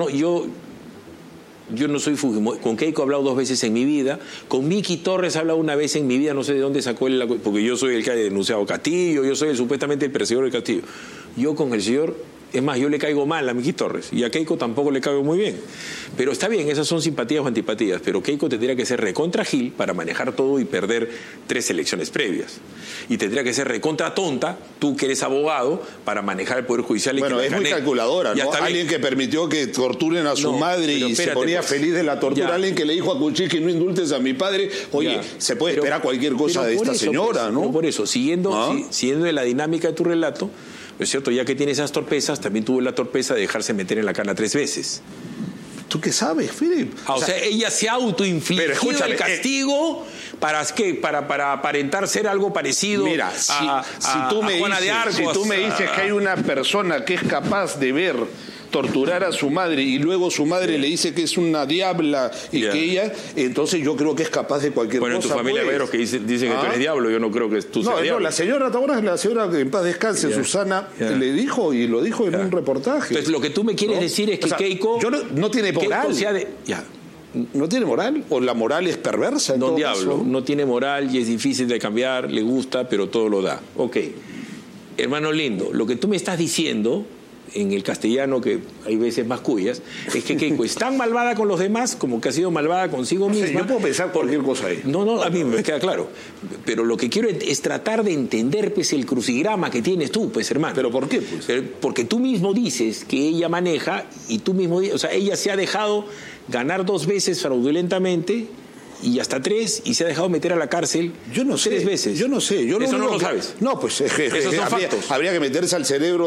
S2: no soy Fujimori. Con Keiko he hablado 2 veces en mi vida. Con Miki Torres he hablado 1 vez en mi vida. No sé de dónde sacó él, porque yo soy el que ha denunciado Castillo. Yo soy supuestamente el perseguidor de Castillo. Yo con el señor, es más, yo le caigo mal a Miki Torres. Y a Keiko tampoco le caigo muy bien. Pero está bien, esas son simpatías o antipatías. Pero Keiko tendría que ser recontra Gil para manejar todo y perder 3 elecciones previas. Y tendría que ser recontra tonta, tú que eres abogado, para manejar el Poder Judicial.
S7: Bueno, es muy calculadora, ¿no? Alguien que permitió que torturen a su madre y se ponía feliz de la tortura. Alguien que le dijo a Kuczynski, no indultes a mi padre. Oye, se puede esperar cualquier cosa de esta señora, ¿no?
S2: Por eso, siguiendo de la dinámica de tu relato, ¿no es cierto? Ya que tiene esas torpezas, también tuvo la torpeza de dejarse meter en la cana 3 veces.
S7: ¿Tú qué sabes, Philip?
S2: O sea, ella se ha autoinfligido el castigo para aparentar ser algo parecido.
S7: Mira, si tú me dices que hay una persona que es capaz de ver torturar a su madre y luego su madre le dice que es una diabla y que ella, entonces yo creo que es capaz de cualquier cosa.
S2: Bueno, en tu familia hay veros que dicen que tú eres diablo, yo no creo que tú seas diablo.
S7: No, la señora que en paz descanse, Susana, le dijo y lo dijo en un reportaje.
S2: Entonces lo que tú me quieres decir es que Keiko...
S7: no tiene moral. ¿No tiene moral? ¿O la moral es perversa?
S2: No, diablo, no tiene moral y es difícil de cambiar, le gusta, pero todo lo da. Ok, hermano lindo, lo que tú me estás diciendo en el castellano, que hay veces más cuyas, es que Keiko es tan malvada con los demás como que ha sido malvada consigo misma.
S7: Yo puedo pensar cualquier cosa ahí.
S2: No, a mí me queda claro. Pero lo que quiero es tratar de entender, pues, el crucigrama que tienes tú, pues, hermano.
S7: ¿Pero por qué, pues?
S2: Porque tú mismo dices que ella maneja y tú mismo dices, o sea, ella se ha dejado ganar 2 veces fraudulentamente y hasta 3, y se ha dejado meter a la cárcel 3 veces.
S7: Yo no sé.
S2: Eso no lo sabes.
S7: No, pues
S2: esos son factos.
S7: Habría que meterse al cerebro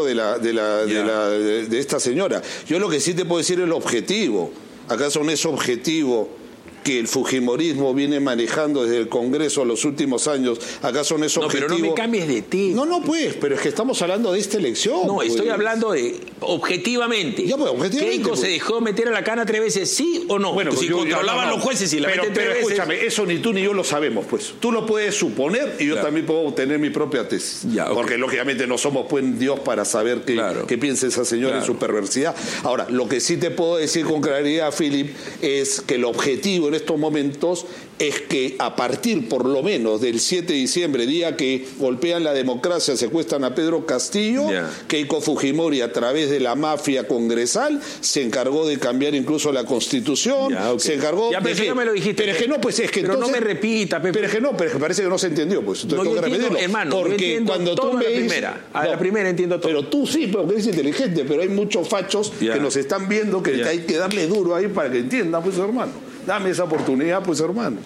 S7: de esta señora. Yo lo que sí te puedo decir es el objetivo. ¿Acaso no es objetivo que el fujimorismo viene manejando desde el Congreso los últimos años? ¿Acaso no es objetivo?
S2: No, pero no me cambies de tema.
S7: No, pues, pero es que estamos hablando de esta elección.
S2: No,
S7: pues.
S2: Estoy hablando de objetivamente.
S7: Ya, pues, objetivamente.
S2: ¿Keiko se dejó meter a la cana 3 veces, sí o no?
S7: Bueno,
S2: pues si controlaban los jueces y la meten 3 veces.
S7: Escúchame, eso ni tú ni yo lo sabemos, pues. Tú lo puedes suponer y yo también puedo tener mi propia tesis. Porque lógicamente no somos pues Dios para saber qué piensa esa señora en su perversidad. Ahora, lo que sí te puedo decir con claridad, Philip, es que el objetivo en estos momentos es que a partir por lo menos del 7 de diciembre, día que golpean la democracia, secuestran a Pedro Castillo, Keiko Fujimori a través de la mafia congresal se encargó de cambiar incluso la Constitución, se encargó
S2: pero eso ya me lo dijiste.
S7: Pero es que no, pues es que
S2: pero
S7: entonces,
S2: no me repita, Pepe.
S7: Pero es que no, pero es que parece que no se entendió, pues entonces tengo que repetirlo.
S2: Hermano,
S7: porque cuando tú me dices,
S2: la primera entiendo todo.
S7: Pero tú sí, porque eres inteligente, pero hay muchos fachos que nos están viendo que hay que darle duro ahí para que entiendan, pues hermano. Dame esa oportunidad, pues, hermano.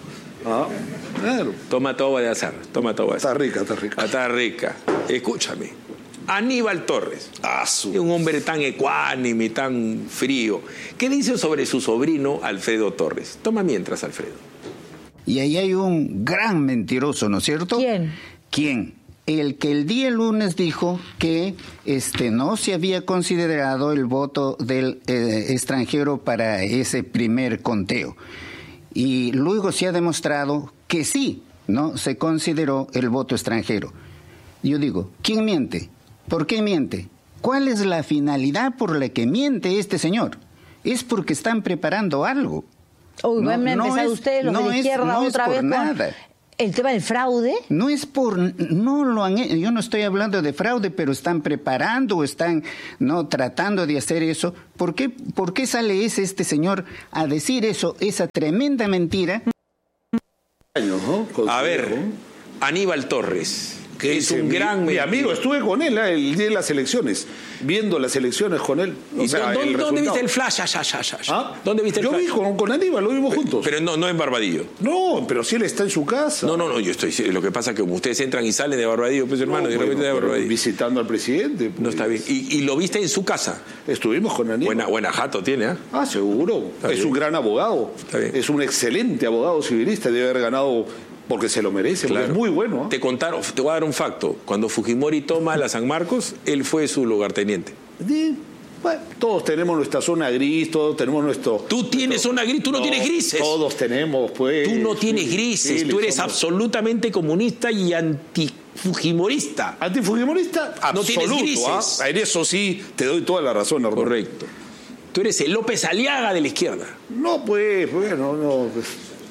S7: Claro.
S2: Toma todo de azar.
S7: Está rica.
S2: Está rica. Escúchame. Aníbal Torres, un hombre tan ecuánime, tan frío. ¿Qué dice sobre su sobrino Alfredo Torres? Toma mientras, Alfredo.
S10: Y ahí hay un gran mentiroso, ¿no es cierto? ¿Quién? El que el día lunes dijo que no se había considerado el voto del extranjero para ese primer conteo. Y luego se ha demostrado que sí, ¿no? Se consideró el voto extranjero. Yo digo, ¿quién miente? ¿Por qué miente? ¿Cuál es la finalidad por la que miente este señor? Es porque están preparando algo.
S11: Uy, van a empezar ustedes, los de la izquierda, otra vez
S10: nada.
S11: ¿El tema del fraude?
S10: No es por... No lo han... Yo no estoy hablando de fraude, pero están preparando, están tratando de hacer eso. ¿Por qué sale este señor a decir eso, esa tremenda mentira?
S2: A ver, Aníbal Torres, que es un gran...
S7: Mi amigo, estuve con él el día de las elecciones, viendo las elecciones con él.
S2: ¿Dónde viste el flash? ¿Dónde viste el flash?
S7: Yo vi con Aníbal, lo vimos juntos.
S2: Pero no en Barbadillo.
S7: No, pero si él está en su casa.
S2: No, yo estoy... Lo que pasa es que como ustedes entran y salen de Barbadillo, pues hermano, de repente de Barbadillo.
S7: Visitando al presidente. Pues.
S2: No está bien. ¿Y lo viste en su casa?
S7: Estuvimos con Aníbal.
S2: Buena jato tiene, ¿eh?
S7: Seguro. Es un gran abogado. Es un excelente abogado civilista. Debe haber ganado... Porque se lo merece, claro. Es muy bueno.
S2: Te voy a dar un facto. Cuando Fujimori toma la San Marcos, él fue su lugarteniente.
S7: Bueno, todos tenemos nuestra zona gris, todos tenemos nuestro...
S2: Tú tienes zona gris, tú no tienes grises.
S7: Todos tenemos, pues...
S2: Tú no tienes grises, tú eres absolutamente comunista y antifujimorista.
S7: ¿Antifujimorista? Absoluto.
S2: No tienes grises.
S7: En eso sí te doy toda la razón, hermano.
S2: Correcto. Tú eres el López Aliaga de la izquierda.
S7: No, pues, bueno, no... Pues.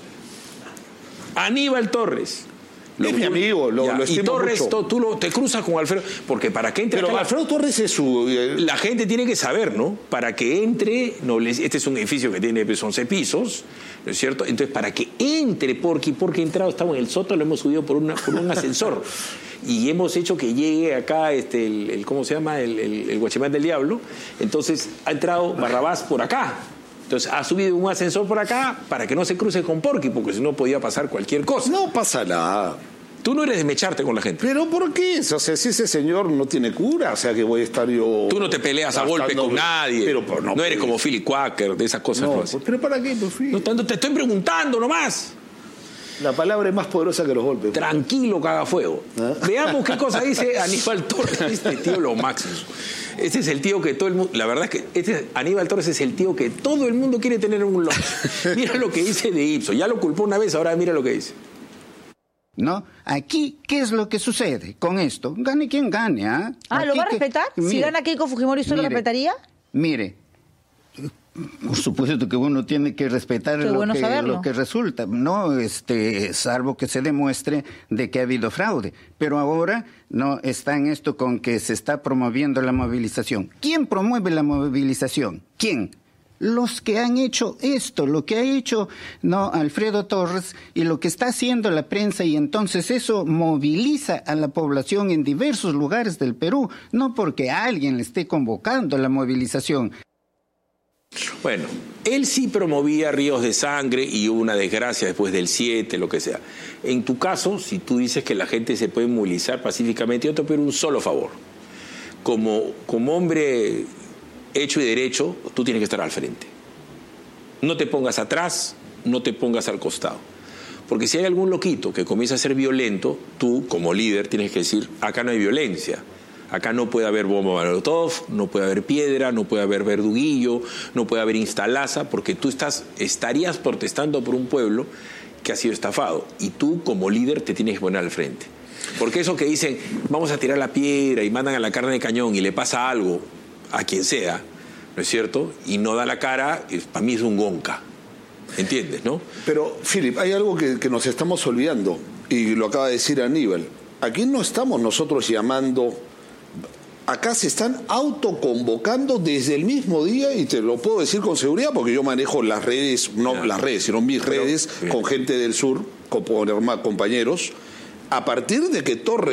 S2: Aníbal Torres.
S7: Es mi amigo, lo estimo
S2: y Torres,
S7: mucho.
S2: tú te cruzas con Alfredo, porque para que entre...
S7: Pero Alfredo Torres es su...
S2: La gente tiene que saber, ¿no? Para que entre... Este es un edificio que tiene 11 pisos, ¿no es cierto? Entonces, para que entre porque ha entrado, estamos en el sótano, lo hemos subido por un ascensor. Y hemos hecho que llegue acá, ¿cómo se llama? El Guachimán del Diablo. Entonces, ha entrado Barrabás por acá. Entonces ha subido un ascensor por acá para que no se cruce con Porky, porque si no podía pasar cualquier cosa.
S7: No pasa nada.
S2: Tú no eres de mecharte con la gente.
S7: ¿Pero por qué? O sea, si ese señor no tiene cura, o sea, que voy a estar yo...
S2: Tú no te peleas a golpe con nadie.
S7: Pero,
S2: no eres como Philip Quaker, de esas cosas.
S7: No, ¿pero para qué?
S2: No, te estoy preguntando nomás.
S7: La palabra es más poderosa que los golpes.
S2: Tranquilo, cagafuego. Veamos qué cosa dice Aníbal Torres. Este tío lo máximo. Este es el tío que todo el mundo... La verdad es que Aníbal Torres es el tío que todo el mundo quiere tener en un lunch. Mira lo que dice de Ipsos. Ya lo culpó una vez, ahora mira lo que dice.
S10: ¿No? Aquí, ¿qué es lo que sucede con esto? Gane quien gane, ¿ah?
S11: ¿Lo va a respetar? Si gana Keiko Fujimori, ¿usted lo respetaría?
S10: Mire, por supuesto que uno tiene que respetar lo que resulta, no salvo que se demuestre de que ha habido fraude. Pero ahora no está en esto con que se está promoviendo la movilización. ¿Quién promueve la movilización? ¿Quién? Los que han hecho esto, lo que ha hecho Alfredo Torres y lo que está haciendo la prensa, y entonces eso moviliza a la población en diversos lugares del Perú, no porque alguien le esté convocando a la movilización.
S2: Bueno, él sí promovía ríos de sangre y hubo una desgracia después del 7, lo que sea. En tu caso, si tú dices que la gente se puede movilizar pacíficamente, yo te pido un solo favor. Como hombre hecho y derecho, tú tienes que estar al frente. No te pongas atrás, no te pongas al costado. Porque si hay algún loquito que comienza a ser violento, tú, como líder, tienes que decir, acá no hay violencia. Acá no puede haber bomba molotov, no puede haber piedra, no puede haber verduguillo, no puede haber instalaza, porque tú estarías protestando por un pueblo que ha sido estafado. Y tú, como líder, te tienes que poner al frente. Porque eso que dicen, vamos a tirar la piedra y mandan a la carne de cañón y le pasa algo a quien sea, ¿no es cierto? Y no da la cara, para mí es un gonca. ¿Entiendes, no?
S7: Pero, Philip, hay algo que nos estamos olvidando, y lo acaba de decir Aníbal. Aquí no estamos nosotros llamando... Acá se están autoconvocando desde el mismo día, y te lo puedo decir con seguridad porque yo manejo las redes, no las redes, sino mis redes con gente del sur, con compañeros. A partir de que Torres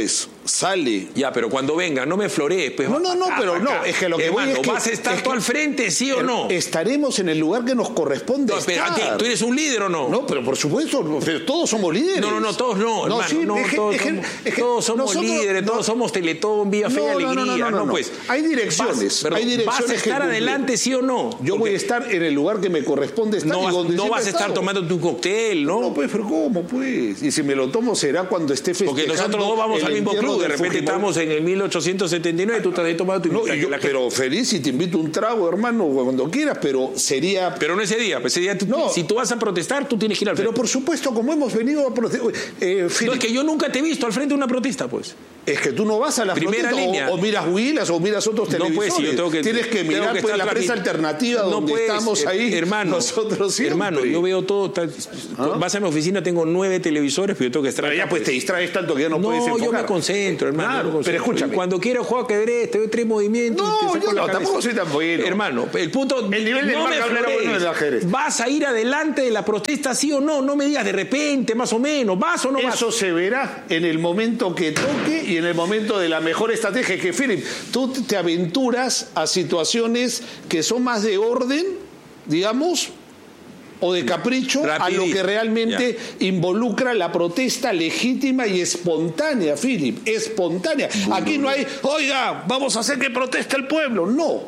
S7: sale.
S2: Ya, pero cuando venga, no me florees. Pues,
S7: no, pero no, es que lo que voy es que...
S2: ¿Vas a estar tú al frente, sí o no?
S7: Estaremos en el lugar que nos corresponde estar.
S2: Pero a ti, ¿tú eres un líder o no?
S7: No, pero por supuesto, pero todos somos líderes.
S2: No, todos no, hermano. Sí, todos somos líderes, todos somos Teletón, Vía Fe y Alegría. No, pues.
S7: Hay direcciones.
S2: ¿Vas a estar adelante, sí o no?
S7: Yo voy a estar en el lugar que me corresponde estar.
S2: No vas a estar tomando tu cóctel, ¿no?
S7: No, pues, pero ¿cómo, pues? Y si me lo tomo será cuando esté festejando.
S2: Porque nosotros dos vamos al mismo club. De repente estamos en el 1879 y tú estás ahí tomando tu...
S7: Pero feliz y te invito un trago, hermano, cuando quieras, pero sería...
S2: Pero no ese día. Si tú vas a protestar, tú tienes que ir al frente.
S7: Pero por supuesto, como hemos venido a protestar...
S2: no, es que yo nunca te he visto al frente de una protesta, pues.
S7: Es que tú no vas a las
S2: primera línea.
S7: O miras Huilas o miras otros televisores.
S2: No, pues, sí, yo tengo que,
S7: tienes que mirar pues, la prensa alternativa donde estamos ahí nosotros siempre.
S2: Hermano, yo veo todo. Vas a mi oficina, tengo 9 televisores, pero yo tengo que estar...
S7: Pero ya pues te distraes tanto que ya no puedes enfocar.
S2: No, yo me concentro, hermano.
S7: Claro, pero escúchame.
S2: Cuando quiero jugar ajedrez, te doy 3 movimientos.
S7: No, yo no, tampoco soy tan bueno.
S2: Hermano, el punto...
S7: El nivel de marca era bueno en el ajedrez.
S2: ¿Vas a ir adelante de la protesta, sí o no? No me digas de repente, más o menos. ¿Vas o no vas?
S7: Eso se verá en el momento que toque y en el momento de la mejor estrategia. Que, Philip, tú te aventuras a situaciones que son más de orden, digamos, o de capricho, a lo que realmente involucra la protesta legítima y espontánea, Philip, espontánea. Aquí no hay, oiga, vamos a hacer que proteste el pueblo. No.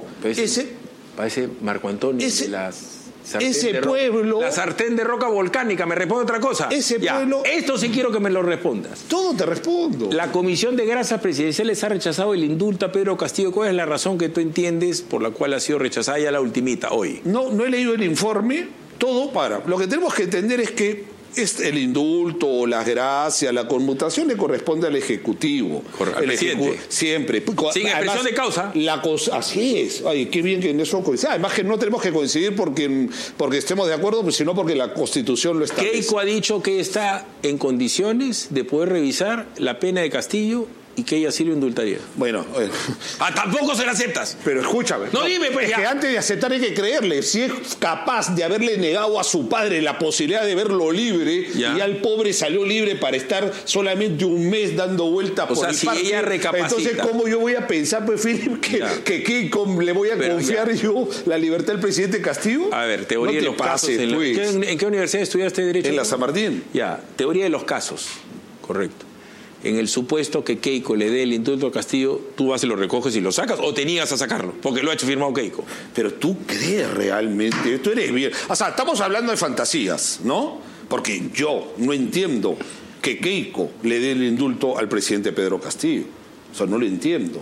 S2: Parece Marco Antonio de las...
S7: Ese pueblo...
S2: La sartén de roca volcánica, ¿me responde otra cosa?
S7: Pueblo...
S2: Esto sí quiero que me lo respondas.
S7: Todo te respondo.
S2: La Comisión de Grasas Presidenciales ha rechazado el indulto a Pedro Castillo. ¿Cuál es la razón que tú entiendes por la cual ha sido rechazada ya la ultimita hoy?
S7: No he leído el informe, todo para... Lo que tenemos que entender es que el indulto, las gracias, la conmutación le corresponde al Ejecutivo.
S2: Al presidente.
S7: Siempre.
S2: Sin expresión de causa.
S7: Así es. Ay, qué bien que en eso coincide. Además que no tenemos que coincidir porque estemos de acuerdo, sino porque la Constitución lo establece.
S2: Keiko ha dicho que está en condiciones de poder revisar la pena de Castillo y que ella sí lo indultaría.
S7: Bueno.
S2: Tampoco se la aceptas.
S7: Pero escúchame.
S2: No, dime, pues.
S7: Es que antes de aceptar hay que creerle. Si es capaz de haberle negado a su padre la posibilidad de verlo libre, y al pobre salió libre para estar solamente un mes dando vueltas por el parque.
S2: Ella recapacita.
S7: Entonces, ¿cómo yo voy a pensar, pues, Philip, que le voy a confiar yo la libertad del presidente Castillo?
S2: A ver, teoría de los casos. ¿En qué universidad estudiaste Derecho?
S7: En la San Martín.
S2: Ya, teoría de los casos. Correcto. En el supuesto que Keiko le dé el indulto a Castillo, ¿tú vas y lo recoges y lo sacas o te niegas a sacarlo? Porque lo ha hecho firmado Keiko.
S7: Pero tú crees realmente, tú eres bien... O sea, estamos hablando de fantasías, ¿no? Porque yo no entiendo que Keiko le dé el indulto al presidente Pedro Castillo. O sea, no lo entiendo.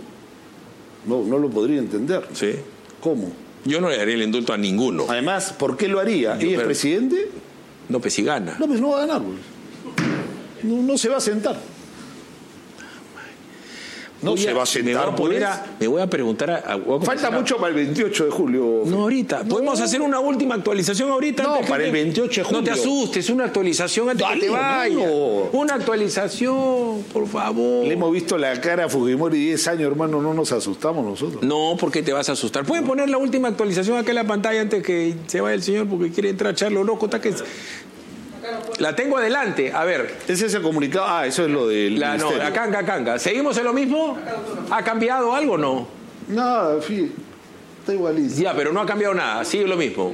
S7: No lo podría entender.
S2: ¿Sí?
S7: ¿Cómo?
S2: Yo no le daría el indulto a ninguno.
S7: Además, ¿por qué lo haría? ¿Ella es presidente?
S2: No, pues si gana.
S7: No, pues no va a ganar. No se va a sentar. No se va a sentar.
S2: Me voy a preguntar
S7: falta mucho para el 28 de julio.
S2: No, ahorita. ¿Podemos hacer una última actualización ahorita?
S7: No, para el 28 de julio.
S2: No te asustes, una actualización antes que te vaya. Una actualización, por favor.
S7: Le hemos visto la cara a Fujimori 10 años, hermano, no nos asustamos nosotros.
S2: No, ¿por qué te vas a asustar? ¿Pueden poner la última actualización acá en la pantalla antes que se vaya el señor porque quiere entrar a Charlo Loco? Está que... La tengo adelante, a ver.
S7: Ese es el comunicado. Eso es lo del ministerio.
S2: No, acá. ¿Seguimos en lo mismo? ¿Ha cambiado algo o no?
S7: Nada, está igualísimo.
S2: Ya, pero no ha cambiado nada, sigue lo mismo.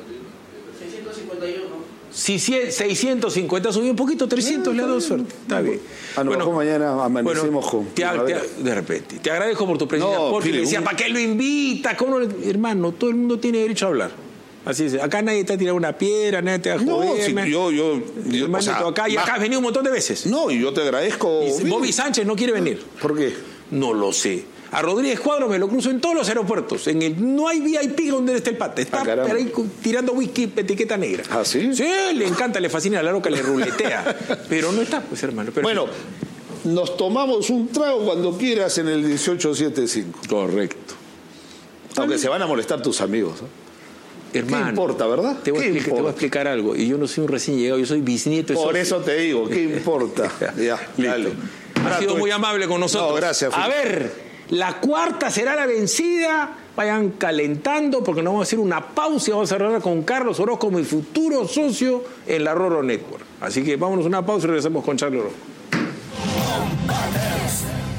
S2: 650, subió un poquito, 300 le ha dado suerte. Está bien.
S7: Bueno, mañana amanecemos con...
S2: De repente. Te agradezco por tu presencia. Porque decía, ¿para qué lo invita? Hermano, todo el mundo tiene derecho a hablar. Así es. Acá nadie te ha tirado una piedra, nadie te ha joder.
S7: No, yo
S2: acá has venido un montón de veces.
S7: No, y yo te agradezco.
S2: Bobby Sánchez no quiere venir.
S7: ¿Por qué?
S2: No lo sé. A Rodríguez Cuadro me lo cruzo en todos los aeropuertos. No hay VIP donde esté el pata. Está ahí tirando whisky, etiqueta negra.
S7: ¿Ah, sí?
S2: Sí, le encanta, le fascina la loca, le ruletea. Pero no está, pues, hermano.
S7: Bueno, nos tomamos un trago cuando quieras en el 1875.
S2: Correcto.
S7: Aunque se van a molestar tus amigos, ¿no?
S2: Hermano,
S7: ¿qué importa, verdad?
S2: Te voy a explicar algo. Y yo no soy un recién llegado, yo soy bisnieto.
S7: Por eso te digo, ¿qué importa? Ya, dale.
S2: Ha sido muy amable con nosotros.
S7: No, gracias.
S2: A ver, la cuarta será la vencida. Vayan calentando porque nos vamos a hacer una pausa y vamos a cerrar con Carlos Orozco, mi futuro socio en la Roro Network. Así que vámonos a una pausa y regresamos con Charlo Orozco.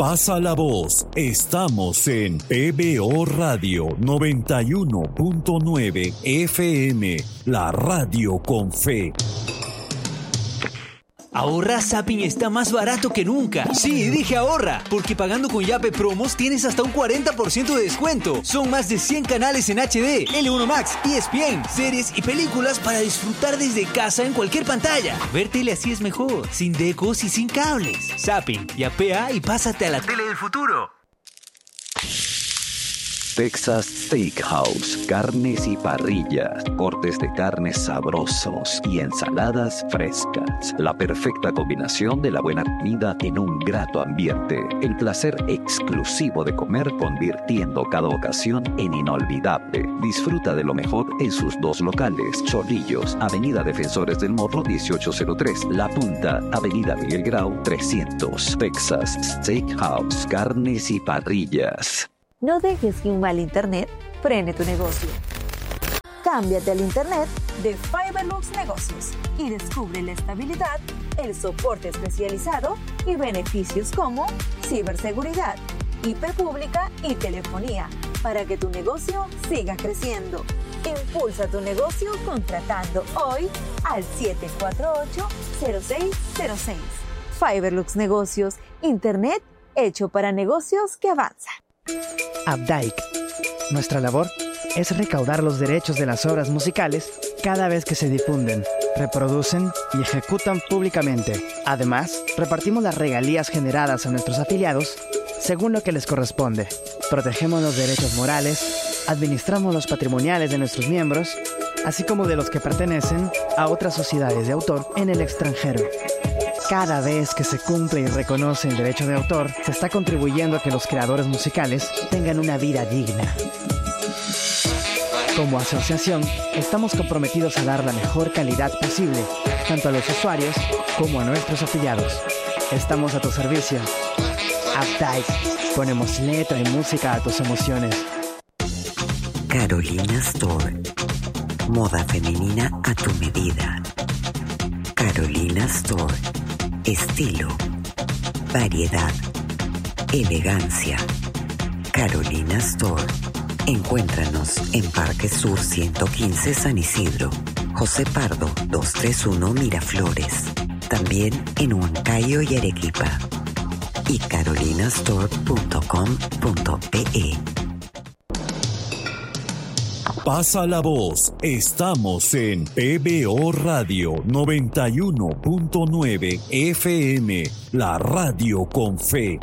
S12: Pasa la voz. Estamos en PBO Radio 91.9 FM, la radio con fe.
S13: Ahorra, Zapping está más barato que nunca. Sí, dije ahorra, porque pagando con Yape Promos tienes hasta un 40% de descuento. Son más de 100 canales en HD, L1 Max, ESPN, series y películas para disfrutar desde casa en cualquier pantalla. Ver tele así es mejor, sin decos y sin cables. Zapping, yapea y pásate a la tele del futuro.
S14: Texas Steakhouse, carnes y parrillas, cortes de carnes sabrosos y ensaladas frescas. La perfecta combinación de la buena comida en un grato ambiente. El placer exclusivo de comer convirtiendo cada ocasión en inolvidable. Disfruta de lo mejor en sus 2 locales. Chorrillos, Avenida Defensores del Morro 1803. La Punta, Avenida Miguel Grau 300. Texas Steakhouse, carnes y parrillas.
S15: No dejes que un mal internet frene tu negocio. Cámbiate al internet de Fiberlux Negocios y descubre la estabilidad, el soporte especializado y beneficios como ciberseguridad, IP pública y telefonía para que tu negocio siga creciendo. Impulsa tu negocio contratando hoy al 748-0606. Fiberlux Negocios, internet hecho para negocios que avanzan.
S16: Updike. Nuestra labor es recaudar los derechos de las obras musicales cada vez que se difunden, reproducen y ejecutan públicamente. Además, repartimos las regalías generadas a nuestros afiliados según lo que les corresponde. Protegemos los derechos morales, administramos los patrimoniales de nuestros miembros, así como de los que pertenecen a otras sociedades de autor en el extranjero. Cada vez que se cumple y reconoce el derecho de autor, se está contribuyendo a que los creadores musicales tengan una vida digna. Como asociación, estamos comprometidos a dar la mejor calidad posible, tanto a los usuarios como a nuestros afiliados. Estamos a tu servicio. Updike. Ponemos letra y música a tus emociones.
S17: Carolina Store. Moda femenina a tu medida. Carolina Store. Estilo, variedad, elegancia. Carolina Store. Encuéntranos en Parque Sur 115 San Isidro, José Pardo 231 Miraflores. También en Huancayo y Arequipa. Y carolinastore.com.pe.
S12: Pasa la voz. Estamos en PBO Radio 91.9 FM, la radio con fe.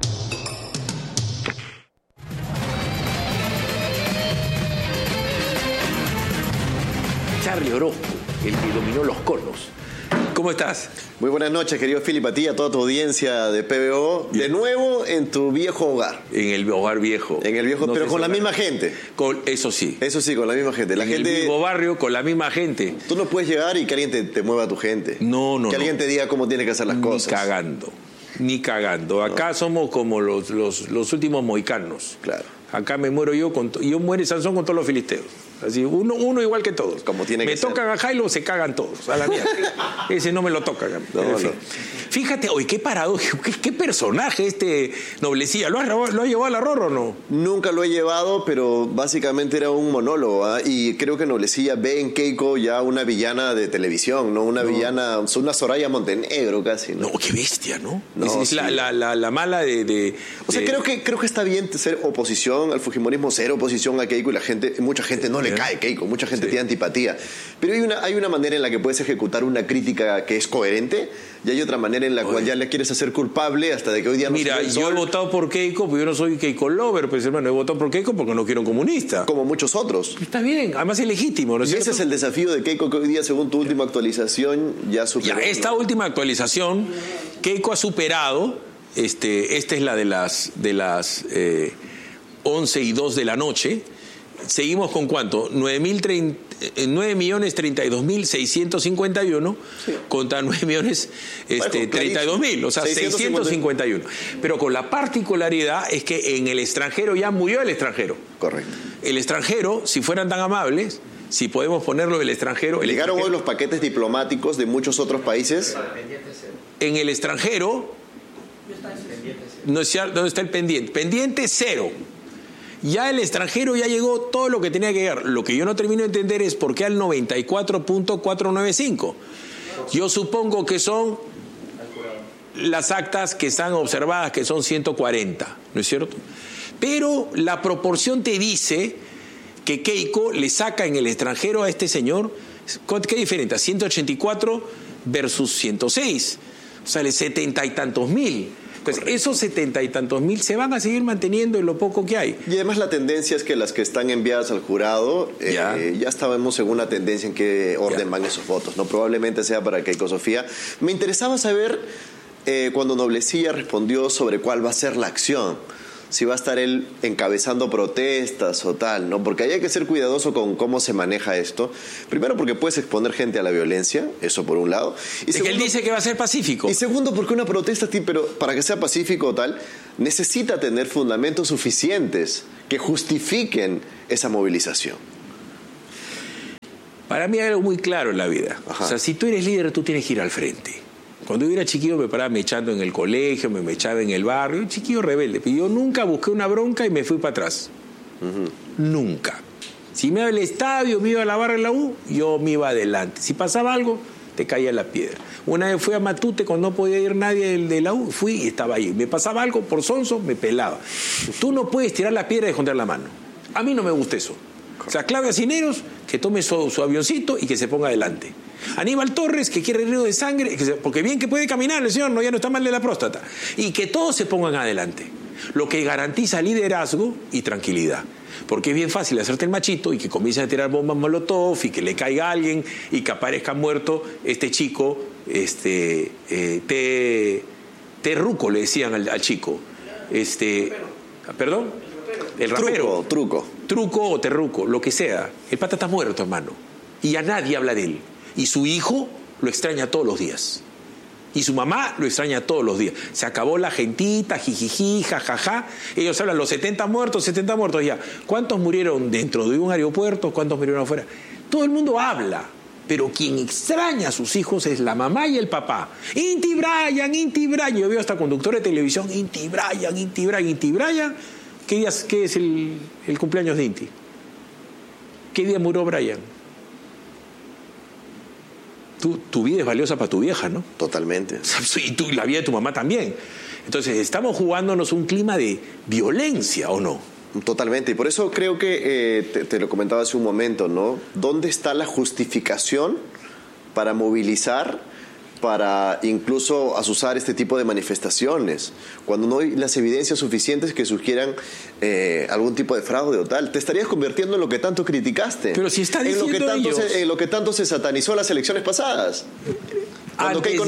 S2: Charlie Orozco, el que dominó los conos. ¿Cómo estás?
S18: Muy buenas noches, querido Philip, a ti, a toda tu audiencia de PBO. De nuevo en tu viejo hogar.
S2: En el hogar viejo.
S18: En el viejo, no, pero con la misma gente.
S2: Eso sí.
S18: Eso sí, con la misma gente.
S2: En el mismo barrio, con la misma gente.
S18: Tú no puedes llegar y que alguien te mueva a tu gente.
S2: No.
S18: Que alguien te diga cómo tienes que hacer las cosas.
S2: Ni cagando. Acá somos como los últimos mohicanos.
S18: Claro.
S2: Acá me muero yo, yo muere Sansón con todos los filisteos. Así, uno igual que todos.
S18: Como tiene que ser.
S2: Me tocan a Jailo, se cagan todos. A la mierda. Ese no me lo toca. No. Fíjate, oye, qué paradójico, qué personaje este Noblecilla. ¿Lo has llevado a la Rorro o no?
S18: Nunca lo he llevado, pero básicamente era un monólogo. Y creo que Noblecilla ve en Keiko ya una villana de televisión, ¿no? Una villana, una Soraya Montenegro casi, ¿no?
S2: No, qué bestia, ¿no? Es la mala de...
S18: O sea, creo que está bien ser oposición al fujimorismo, ser oposición a Keiko, y mucha gente no le cae Keiko, mucha gente tiene antipatía. Pero hay una manera en la que puedes ejecutar una crítica que es coherente, y hay otra manera en la cual ya le quieres hacer culpable hasta de que hoy día no.
S2: Mira, yo he votado por Keiko, porque yo no soy Keiko lover, pues hermano, he votado por Keiko porque no quiero un comunista.
S18: Como muchos otros.
S2: Está bien, además es legítimo, ¿no es cierto?
S18: Ese es el desafío de Keiko, que hoy día, según tu última actualización, ya superó.
S2: Esta última actualización, Keiko ha superado, esta es la de las 11:02 de la noche. Seguimos con ¿cuánto? 9.032.651 contra 9.032.000, o sea, 651. Pero con la particularidad es que en el extranjero ya murió el extranjero.
S18: Correcto.
S2: El extranjero, si fueran tan amables, si podemos ponerlo del extranjero...
S18: Llegaron hoy los paquetes diplomáticos de muchos otros países.
S2: En el extranjero... ¿dónde está el pendiente? Pendiente 0. Ya el extranjero ya llegó todo lo que tenía que llegar. Lo que yo no termino de entender es por qué al 94.495. Yo supongo que son las actas que están observadas, que son 140, ¿no es cierto? Pero la proporción te dice que Keiko le saca en el extranjero a este señor, ¿qué diferencia? 184 versus 106. O sea, 70 y tantos mil. Pues esos 70 y tantos mil se van a seguir manteniendo en lo poco que hay.
S18: Y además la tendencia es que las que están enviadas al jurado, ya estábamos en una tendencia en qué orden van esos votos, ¿no? Probablemente sea para Keiko Sofía. Me interesaba saber, cuando Noblecilla respondió sobre cuál va a ser la acción, si va a estar él encabezando protestas o tal, ¿no? Porque ahí hay que ser cuidadoso con cómo se maneja esto. Primero, porque puedes exponer gente a la violencia, eso por un lado.
S2: Y segundo, que él dice que va a ser pacífico.
S18: Y segundo, porque una protesta, pero para que sea pacífico o tal, necesita tener fundamentos suficientes que justifiquen esa movilización.
S2: Para mí hay algo muy claro en la vida. Ajá. O sea, si tú eres líder, tú tienes que ir al frente. Cuando yo era chiquillo me paraba mechando en el colegio, me echaba en el barrio, un chiquillo rebelde. Pero yo nunca busqué una bronca y me fui para atrás. Nunca. Si me iba al estadio, me iba a la barra en la U, yo me iba adelante. Si pasaba algo, te caía la piedra. Una vez fui a Matute cuando no podía ir nadie de la U, fui y estaba ahí. Me pasaba algo por sonso, me pelaba. Tú no puedes tirar la piedra y esconder la mano. A mí no me gusta eso. O sea, Claudia Cisneros, que tome su avioncito y que se ponga adelante. Aníbal Torres, que quiere río de sangre, porque bien que puede caminar el señor, ya no está mal de la próstata. Y que todos se pongan adelante. Lo que garantiza liderazgo y tranquilidad. Porque es bien fácil hacerte el machito y que comiencen a tirar bombas molotov y que le caiga alguien y que aparezca muerto este chico, Terruco le decían al chico. ¿Perdón? El rapero. Truco o Terruco, lo que sea. El pata está muerto, hermano. Y ya nadie habla de él. Y su hijo lo extraña todos los días. Y su mamá lo extraña todos los días. Se acabó la gentita, jijiji, jajaja. Ellos hablan, los 70 muertos, ya. ¿Cuántos murieron dentro de un aeropuerto? ¿Cuántos murieron afuera? Todo el mundo habla. Pero quien extraña a sus hijos es la mamá y el papá. Inti Brian. Yo veo hasta conductor de televisión. Inti Brian. ¿Qué es el cumpleaños de Inti? ¿Qué día murió Brian? Tu vida es valiosa para tu vieja, ¿no?
S18: Totalmente.
S2: Y la vida de tu mamá también. Entonces, estamos jugándonos un clima de violencia, ¿o no?
S18: Totalmente. Y por eso creo que, te lo comentaba hace un momento, ¿no? ¿Dónde está la justificación para movilizar, para incluso azuzar este tipo de manifestaciones, cuando no hay las evidencias suficientes que sugieran algún tipo de fraude o tal? Te estarías convirtiendo en lo que tanto criticaste.
S2: Pero si está diciendo
S18: en lo que tanto se satanizó las elecciones pasadas. Cuando
S2: Keiko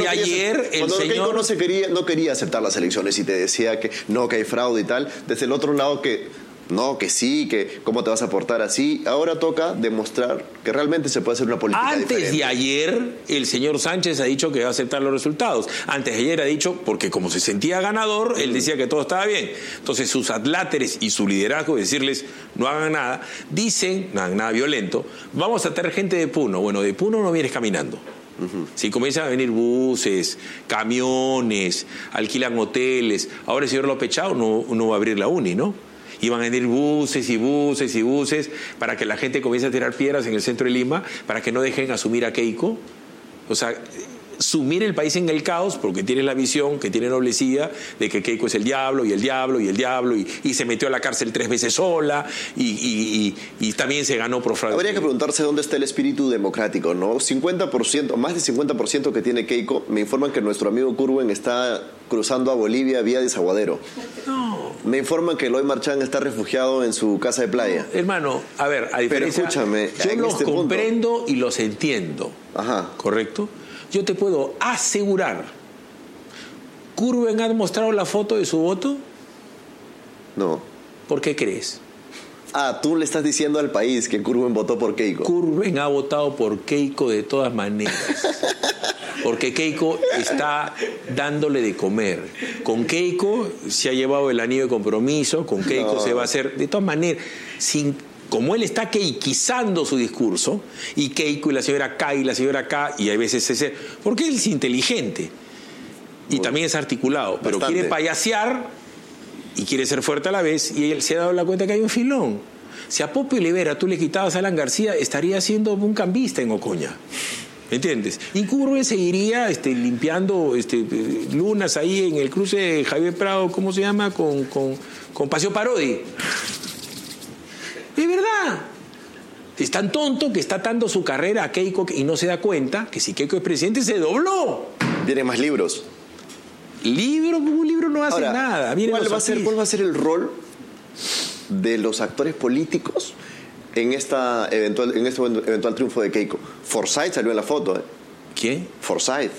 S18: no quería aceptar las elecciones y te decía que hay fraude y tal, desde el otro lado que sí, que cómo te vas a portar así. Ahora toca demostrar que realmente se puede hacer una política diferente.
S2: Antes de ayer, el señor Sánchez ha dicho que va a aceptar los resultados. Antes de ayer ha dicho, porque como se sentía ganador, él decía que todo estaba bien. Entonces sus adláteres y su liderazgo, decirles no hagan nada, dicen, no hagan nada violento, vamos a tener gente de Puno. Bueno, de Puno no vienes caminando. Si comienzan a venir buses, camiones, alquilan hoteles. Ahora el señor López Chao no va a abrir la uni, ¿no? Iban a venir buses para que la gente comience a tirar piedras en el centro de Lima, para que no dejen asumir a Keiko. O sea, sumir el país en el caos, porque tiene la visión que tiene Noblecilla de que Keiko es el diablo y se metió a la cárcel 3 veces sola y también se ganó por fraude.
S18: Habría que preguntarse dónde está el espíritu democrático, ¿no? 50%, más de 50% que tiene Keiko. Me informan que nuestro amigo Curwen está cruzando a Bolivia vía Desaguadero. No. Me informan que Eloy Marchán está refugiado en su casa de playa.
S2: No, hermano, a ver, a diferencia,
S18: pero escúchame,
S2: yo los comprendo y los entiendo.
S18: Ajá.
S2: ¿Correcto? Yo te puedo asegurar, ¿Curwen ha mostrado la foto de su voto?
S18: No.
S2: ¿Por qué crees?
S18: Tú le estás diciendo al país que Curwen votó por Keiko.
S2: Curwen ha votado por Keiko de todas maneras. Porque Keiko está dándole de comer. Con Keiko se ha llevado el anillo de compromiso, con Keiko se va a hacer, de todas maneras, como él está keikizando su discurso, y Keiko y la señora acá, y hay veces porque él es inteligente y también es articulado, pero quiere payasear y quiere ser fuerte a la vez, y él se ha dado la cuenta que hay un filón. Si a Popio Olivera tú le quitabas a Alan García, estaría siendo un cambista en Ocoña. ¿Entiendes? Incurbe seguiría limpiando lunas ahí en el cruce de Javier Prado, ¿cómo se llama? Con Paseo Parodi. Es verdad. Es tan tonto que está atando su carrera a Keiko y no se da cuenta que si Keiko es presidente se dobló.
S18: Vienen más libros.
S2: Un libro no hace nada.
S18: ¿Cuál va a ser el rol de los actores políticos en este eventual triunfo de Keiko? Forsyth salió en la foto, ¿eh?
S2: ¿Quién?
S18: Forsyth,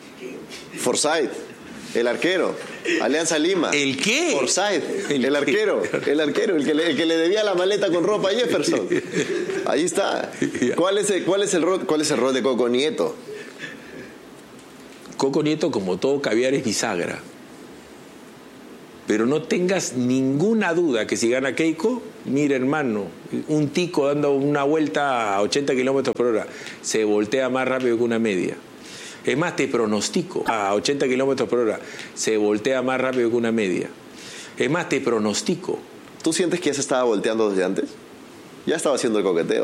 S18: el arquero. Alianza Lima.
S2: ¿El qué?
S18: Forsyth, el arquero, el que le debía la maleta con ropa a Jefferson. Ahí está. ¿Cuál es el rol de Coco Nieto?
S2: Coco Nieto, como todo caviar, es bisagra. Pero no tengas ninguna duda que si gana Keiko, mira, hermano, un tico dando una vuelta a 80 kilómetros por hora se voltea más rápido que una media. Es más, te pronostico, a 80 kilómetros por hora se voltea más rápido que una media. Es más, te pronostico.
S18: ¿Tú sientes que ya se estaba volteando desde antes? Ya estaba haciendo el coqueteo.